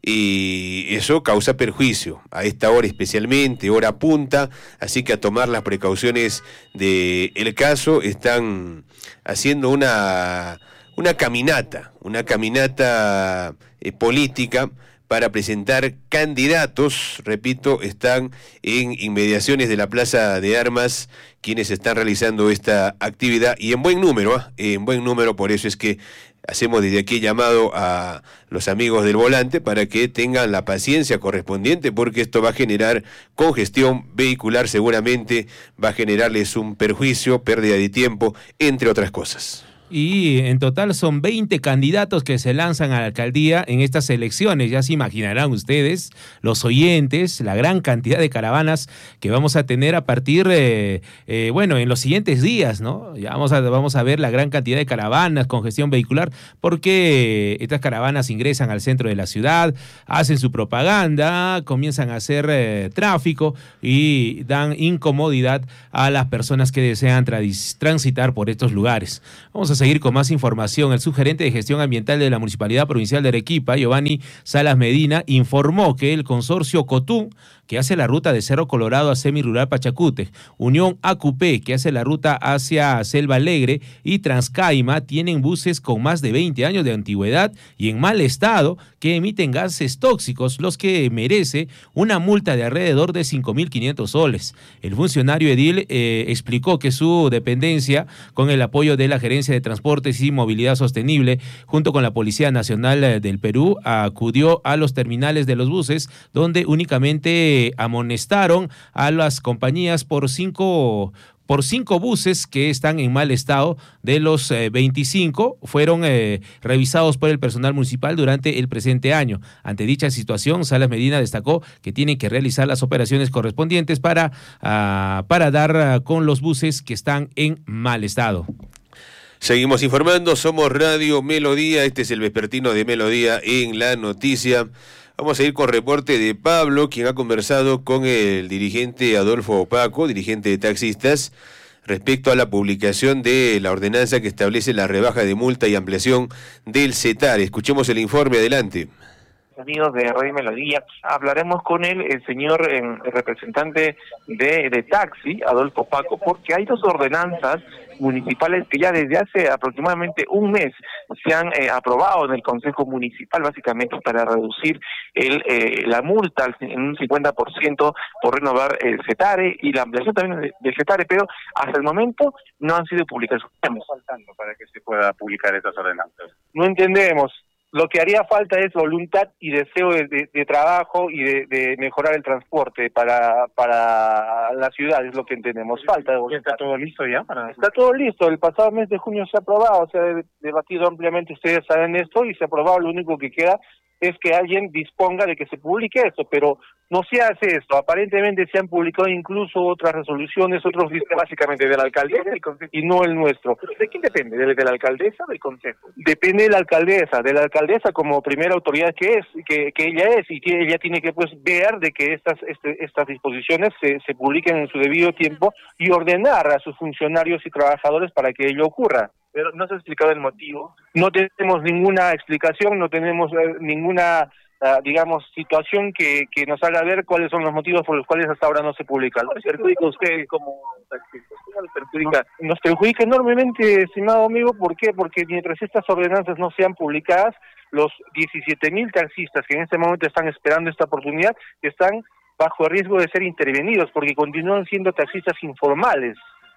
S2: Y eso causa perjuicio a esta hora, especialmente hora punta, así que a tomar las precauciones del caso. Están haciendo una, una caminata, una caminata eh, política para presentar candidatos. Repito, están en inmediaciones de la Plaza de Armas quienes están realizando esta actividad y en buen número, ¿eh? en buen número, por eso es que hacemos desde aquí llamado a los amigos del volante para que tengan la paciencia correspondiente, porque esto va a generar congestión vehicular, seguramente va a generarles un perjuicio, pérdida de tiempo, entre otras cosas.
S1: Y en total son veinte candidatos que se lanzan a la alcaldía en estas elecciones. Ya se imaginarán ustedes, los oyentes, la gran cantidad de caravanas que vamos a tener a partir, eh, eh, bueno, en los siguientes días, ¿no? Ya vamos a, vamos a ver la gran cantidad de caravanas, congestión vehicular, porque estas caravanas ingresan al centro de la ciudad, hacen su propaganda, comienzan a hacer eh, tráfico y dan incomodidad a las personas que desean transitar por estos lugares. Vamos a seguir con más información. El subgerente de gestión ambiental de la Municipalidad Provincial de Arequipa, Giovanni Salas Medina, informó que el consorcio Cotún, que hace la ruta de Cerro Colorado a Semirural Pachacútec, Unión A Q P, que hace la ruta hacia Selva Alegre, y Transcaima, tienen buses con más de veinte años de antigüedad y en mal estado, que emiten gases tóxicos, los que merece una multa de alrededor de cinco mil quinientos soles. El funcionario edil eh, explicó que su dependencia, con el apoyo de la Gerencia de Transportes y Movilidad Sostenible, junto con la Policía Nacional del Perú, acudió a los terminales de los buses, donde únicamente amonestaron a las compañías por cinco por cinco buses que están en mal estado. De los eh, veinticinco fueron eh, revisados por el personal municipal durante el presente año. Ante dicha situación, Salas Medina destacó que tienen que realizar las operaciones correspondientes para, uh, para dar uh, con los buses que están en mal estado.
S2: Seguimos informando, somos Radio Melodía, este es el vespertino de Melodía en la noticia. Vamos a ir con reporte de Pablo, quien ha conversado con el dirigente Adolfo Opaco, dirigente de taxistas, respecto a la publicación de la ordenanza que establece la rebaja de multa y ampliación del CETAR. Escuchemos el informe, adelante.
S7: Amigos de Radio Melodía, hablaremos con él, el señor eh, representante de, de taxi, Adolfo Opaco, porque hay dos ordenanzas municipales que ya desde hace aproximadamente un mes se han eh, aprobado en el Consejo Municipal, básicamente para reducir el eh, la multa en un cincuenta por ciento por renovar el CETARE y la ampliación también del CETARE, pero hasta el momento no han sido publicadas.
S9: Estamos faltando para que se pueda publicar estas ordenanzas.
S7: No entendemos. Lo que haría falta es voluntad y deseo de, de, de trabajo y de, de mejorar el transporte para para la ciudad, es lo que entendemos. Falta de voluntad.
S9: ¿Está todo listo ya? Para...
S7: Está todo listo. El pasado mes de junio se ha aprobado, se ha debatido ampliamente, ustedes saben esto, y se ha aprobado. Lo único que queda es que alguien disponga de que se publique esto, pero no se hace esto. Aparentemente se han publicado incluso otras resoluciones, otros
S9: básicamente de la alcaldesa
S7: y no el nuestro.
S9: ¿De quién depende? ¿De, de la alcaldesa o del consejo?
S7: Depende de la alcaldesa, de la alcaldesa como primera autoridad que es, que, que ella es, y que ella tiene que pues ver de que estas este, estas disposiciones se, se publiquen en su debido tiempo y ordenar a sus funcionarios y trabajadores para que ello ocurra.
S9: Pero no se ha explicado el motivo.
S7: No tenemos ninguna explicación, no tenemos eh, ninguna, uh, digamos, situación que, que nos haga ver cuáles son los motivos por los cuales hasta ahora no se publica.
S9: ¿Cómo perjudica usted como taxista? ¿Cómo le perjudica?
S7: Nos, nos perjudica enormemente, estimado amigo. ¿Por qué? Porque mientras estas ordenanzas no sean publicadas, los diecisiete mil taxistas que en este momento están esperando esta oportunidad están bajo el riesgo de ser intervenidos porque continúan siendo taxistas informales.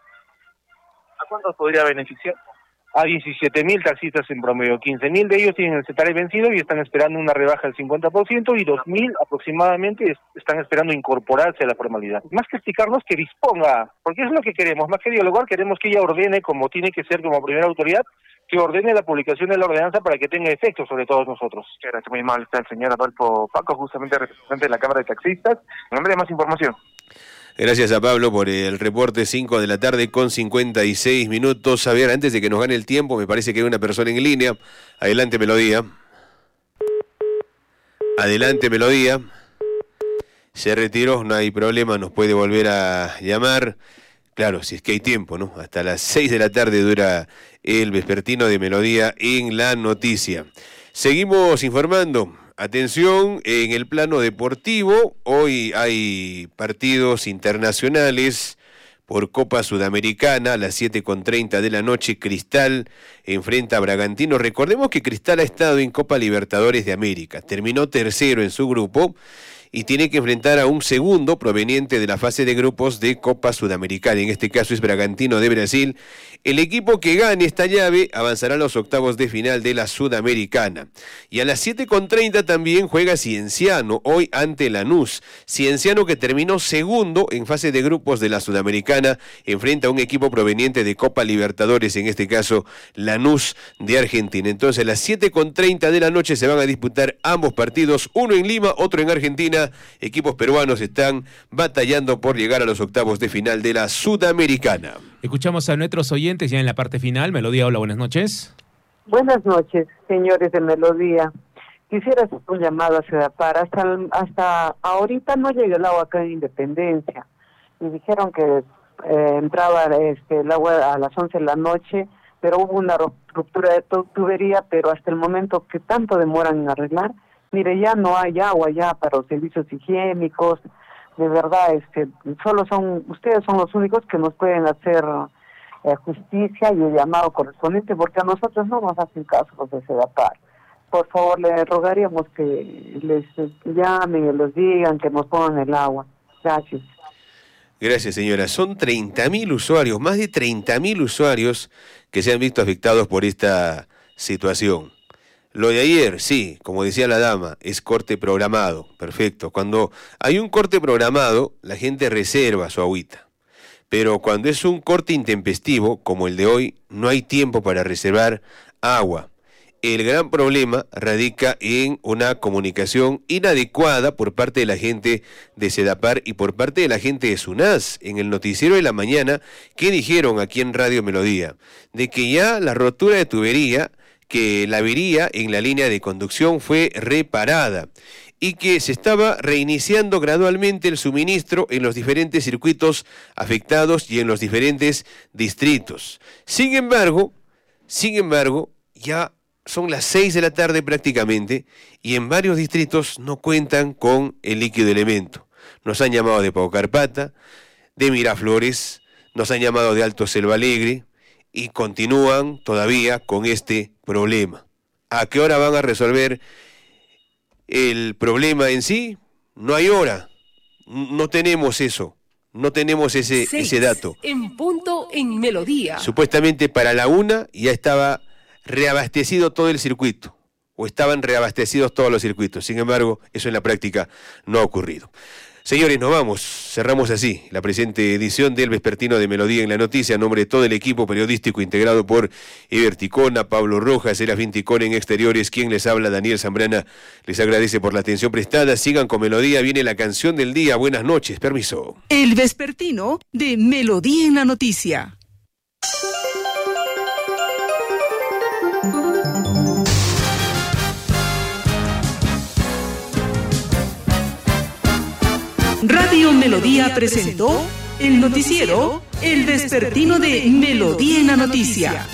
S9: ¿A cuántos podría beneficiar?
S7: A diecisiete mil taxistas en promedio, quince mil de ellos tienen el CETARE vencido y están esperando una rebaja del cincuenta por ciento y dos mil aproximadamente están esperando incorporarse a la formalidad. Más que explicarnos, que disponga, porque es lo que queremos, más que dialogar, queremos que ella ordene como tiene que ser como primera autoridad, que ordene la publicación de la ordenanza para que tenga efecto sobre todos nosotros.
S9: Gracias, muy mal está el señor Adolfo Paco, justamente representante de la Cámara de Taxistas. En nombre de más información.
S2: Gracias a Pablo por el reporte, cinco de la tarde con cincuenta y seis minutos. A ver, antes de que nos gane el tiempo, me parece que hay una persona en línea. Adelante, Melodía. Adelante, Melodía. Se retiró, no hay problema, nos puede volver a llamar. Claro, si es que hay tiempo, ¿no? Hasta las seis de la tarde dura el vespertino de Melodía en la noticia. Seguimos informando. Atención, en el plano deportivo, hoy hay partidos internacionales por Copa Sudamericana, a las siete con treinta de la noche, Cristal enfrenta a Bragantino. Recordemos que Cristal ha estado en Copa Libertadores de América, terminó tercero en su grupo y tiene que enfrentar a un segundo proveniente de la fase de grupos de Copa Sudamericana. En este caso es Bragantino de Brasil. El equipo que gane esta llave avanzará a los octavos de final de la Sudamericana. Y a las siete con treinta también juega Cienciano, hoy ante Lanús. Cienciano, que terminó segundo en fase de grupos de la Sudamericana, enfrenta a un equipo proveniente de Copa Libertadores, en este caso Lanús de Argentina. Entonces a las siete con treinta de la noche se van a disputar ambos partidos, uno en Lima, otro en Argentina. Equipos peruanos están batallando por llegar a los octavos de final de la Sudamericana.
S1: Escuchamos a nuestros oyentes ya en la parte final. Melodía, hola, buenas noches.
S10: Buenas noches, señores de Melodía. Quisiera hacer un llamado a Sedapar. Hasta, hasta ahorita no llega el agua acá en Independencia. Y dijeron que eh, entraba este, el agua a las once de la noche, pero hubo una ruptura de tubería, pero hasta el momento que tanto demoran en arreglar, mire, ya no hay agua ya para los servicios higiénicos. De verdad, este, solo son, ustedes son los únicos que nos pueden hacer eh, justicia y el llamado correspondiente, porque a nosotros no nos hacen caso los de Sedapar. Por favor, le rogaríamos que les llamen y les digan que nos pongan el agua. Gracias.
S2: Gracias, señora. Son treinta mil usuarios, más de treinta mil usuarios que se han visto afectados por esta situación. Lo de ayer, sí, como decía la dama, es corte programado, perfecto. Cuando hay un corte programado, la gente reserva su agüita. Pero cuando es un corte intempestivo, como el de hoy, no hay tiempo para reservar agua. El gran problema radica en una comunicación inadecuada por parte de la gente de Sedapar y por parte de la gente de SUNAS. En el noticiero de la mañana, ¿qué dijeron aquí en Radio Melodía? De que ya la rotura de tubería, que la avería en la línea de conducción fue reparada y que se estaba reiniciando gradualmente el suministro en los diferentes circuitos afectados y en los diferentes distritos. Sin embargo, sin embargo, ya son las seis de la tarde prácticamente y en varios distritos no cuentan con el líquido elemento. Nos han llamado de Pau Carpata, de Miraflores, nos han llamado de Alto Selva Alegre y continúan todavía con este problema. ¿A qué hora van a resolver el problema en sí? No hay hora, no tenemos eso, no tenemos ese, ese dato.
S12: En punto en Melodía.
S2: Supuestamente para la una ya estaba reabastecido todo el circuito, o estaban reabastecidos todos los circuitos. Sin embargo, eso en la práctica no ha ocurrido. Señores, nos vamos, cerramos así la presente edición del Vespertino de Melodía en la Noticia, a nombre de todo el equipo periodístico integrado por Ever Ticona, Pablo Rojas, Serafín Ticona en Exteriores, quien les habla, Daniel Zambrana, les agradece por la atención prestada. Sigan con Melodía, viene la canción del día. Buenas noches, permiso.
S12: El Vespertino de Melodía en la Noticia. Radio Melodía presentó el noticiero El Vespertino de Melodía en la Noticia.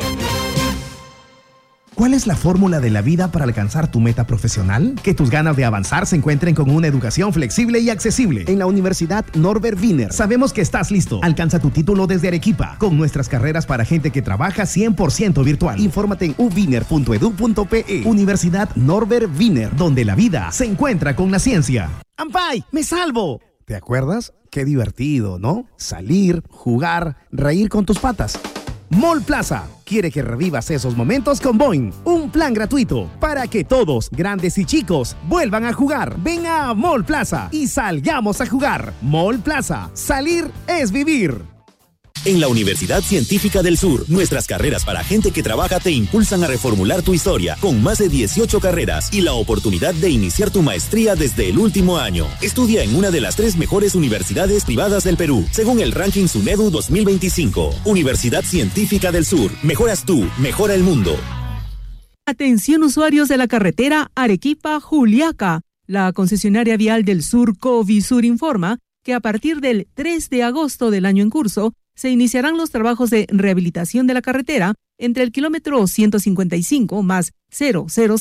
S11: ¿Cuál es la fórmula de la vida para alcanzar tu meta profesional? Que tus ganas de avanzar se encuentren con una educación flexible y accesible. En la Universidad Norbert Wiener sabemos que estás listo. Alcanza tu título desde Arequipa, con nuestras carreras para gente que trabaja cien por ciento virtual. Infórmate en u wiener punto edu punto pe. Universidad Norbert Wiener, donde la vida se encuentra con la ciencia. ¡Ampay, me salvo! ¿Te acuerdas? Qué divertido, ¿no? Salir, jugar, reír con tus patas. Mall Plaza quiere que revivas esos momentos con Boing, un plan gratuito para que todos, grandes y chicos, vuelvan a jugar. Ven a Mall Plaza y salgamos a jugar. Mall Plaza, salir es vivir.
S13: En la Universidad Científica del Sur, nuestras carreras para gente que trabaja te impulsan a reformular tu historia, con más de dieciocho carreras y la oportunidad de iniciar tu maestría desde el último año. Estudia en una de las tres mejores universidades privadas del Perú, según el ranking SUNEDU dos mil veinticinco. Universidad Científica del Sur. Mejoras tú, mejora el mundo.
S14: Atención usuarios de la carretera Arequipa-Juliaca. La concesionaria vial del Sur, Covisur, informa que a partir del tres de agosto del año en curso, se iniciarán los trabajos de rehabilitación de la carretera entre el kilómetro ciento cincuenta y cinco más cero cero cero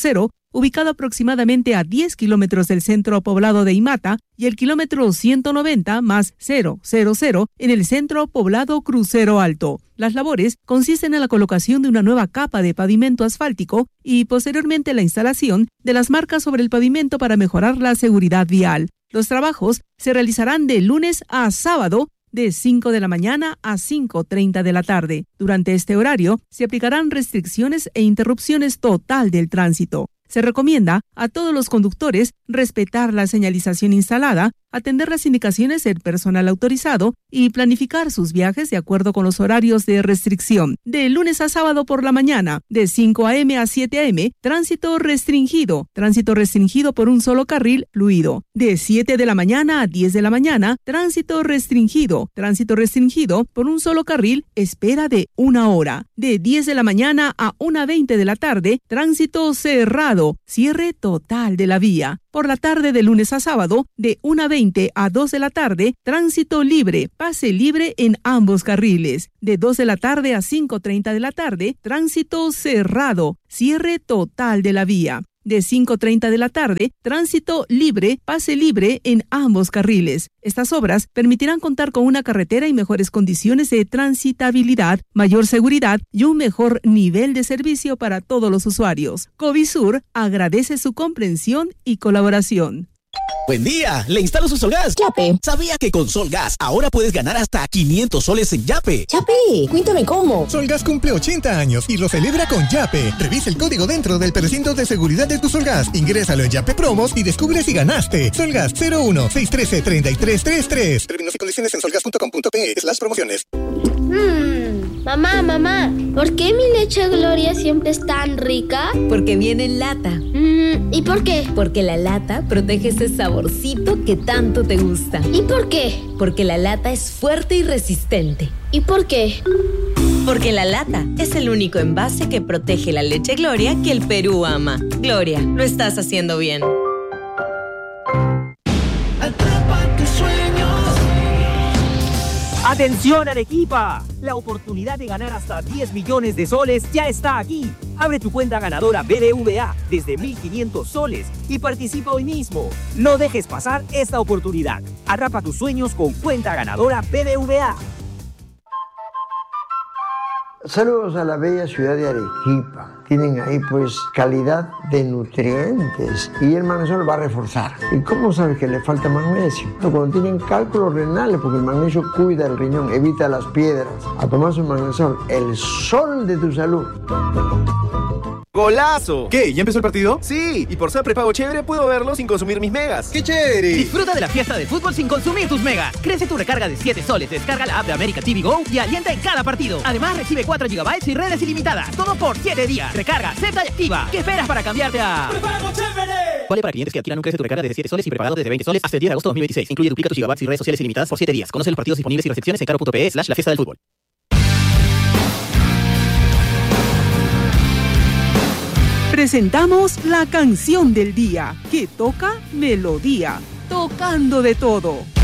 S14: ubicado aproximadamente a diez kilómetros del centro poblado de Imata, y el kilómetro ciento noventa más cero cero cero en el centro poblado Crucero Alto. Las labores consisten en la colocación de una nueva capa de pavimento asfáltico y posteriormente la instalación de las marcas sobre el pavimento para mejorar la seguridad vial. Los trabajos se realizarán de lunes a sábado de cinco de la mañana a cinco treinta de la tarde. Durante este horario se aplicarán restricciones e interrupciones total del tránsito. Se recomienda a todos los conductores respetar la señalización instalada, atender las indicaciones del personal autorizado y planificar sus viajes de acuerdo con los horarios de restricción. De lunes a sábado por la mañana, de cinco a eme a siete a eme, tránsito restringido. Tránsito restringido por un solo carril fluido. De siete de la mañana a diez de la mañana, tránsito restringido. Tránsito restringido por un solo carril, espera de una hora. De diez de la mañana a una veinte de la tarde, tránsito cerrado. Cierre total de la vía. Por la tarde de lunes a sábado, de una veinte a dos de la tarde, tránsito libre, pase libre en ambos carriles. De dos de la tarde a cinco treinta de la tarde, tránsito cerrado, cierre total de la vía. De cinco treinta de la tarde, tránsito libre, pase libre en ambos carriles. Estas obras permitirán contar con una carretera y mejores condiciones de transitabilidad, mayor seguridad y un mejor nivel de servicio para todos los usuarios. Covisur agradece su comprensión y colaboración.
S5: Buen día, le instalo su Solgas. Yape. ¿Sabía que con Solgas ahora puedes ganar hasta quinientos soles en Yape?
S8: Yape, cuéntame cómo.
S15: Solgas cumple ochenta años y lo celebra con Yape. Revisa el código dentro del precinto de seguridad de tu Solgas. Ingrésalo en Yape Promos y descubre si ganaste. Solgas cero uno seis uno tres treinta y tres treinta y tres. Términos y condiciones en solgas punto com punto pe slash promociones.
S16: Mmm, mamá, mamá, ¿por qué mi leche Gloria siempre es tan rica?
S8: Porque viene en lata.
S16: Mm, ¿y por qué?
S8: Porque la lata protege ese saborcito que tanto te gusta.
S16: ¿Y por qué?
S8: Porque la lata es fuerte y resistente.
S16: ¿Y por qué?
S8: Porque la lata es el único envase que protege la leche Gloria que el Perú ama. Gloria, lo estás haciendo bien.
S25: Atrapa tus sueños. ¡Atención, Arequipa! La oportunidad de ganar hasta diez millones de soles ya está aquí. Abre tu cuenta ganadora B B V A desde mil quinientos soles y participa hoy mismo. No dejes pasar esta oportunidad. Atrapa tus sueños con cuenta ganadora B B V A.
S26: Saludos a la bella ciudad de Arequipa. Tienen ahí pues calidad de nutrientes y el magnesio lo va a reforzar. ¿Y cómo sabes que le falta magnesio? Cuando tienen cálculos renales, porque el magnesio cuida el riñón, evita las piedras. A tomar su magnesio, el sol de tu salud.
S27: ¡Golazo! ¿Qué? ¿Ya empezó el partido? Sí, y por ser prepago chévere puedo verlo sin consumir mis megas. ¡Qué chévere!
S19: Disfruta de la fiesta del fútbol sin consumir tus megas. Crece tu recarga de siete soles, descarga la app de América T V Go y alienta en cada partido. Además recibe cuatro gigabytes y redes ilimitadas. Todo por siete días. Recarga, acepta y activa. ¿Qué esperas para cambiarte a prepago chévere? Vale para clientes que adquieran un Crece tu recarga desde siete soles y prepagado desde veinte soles hasta el diez de agosto de dos mil veintiséis. Incluye duplica tus gigabytes y redes sociales ilimitadas por siete días. Conoce los partidos disponibles y restricciones en caro punto pe slash la fiesta del fútbol.
S14: Presentamos la canción del día, que toca melodía, tocando de todo.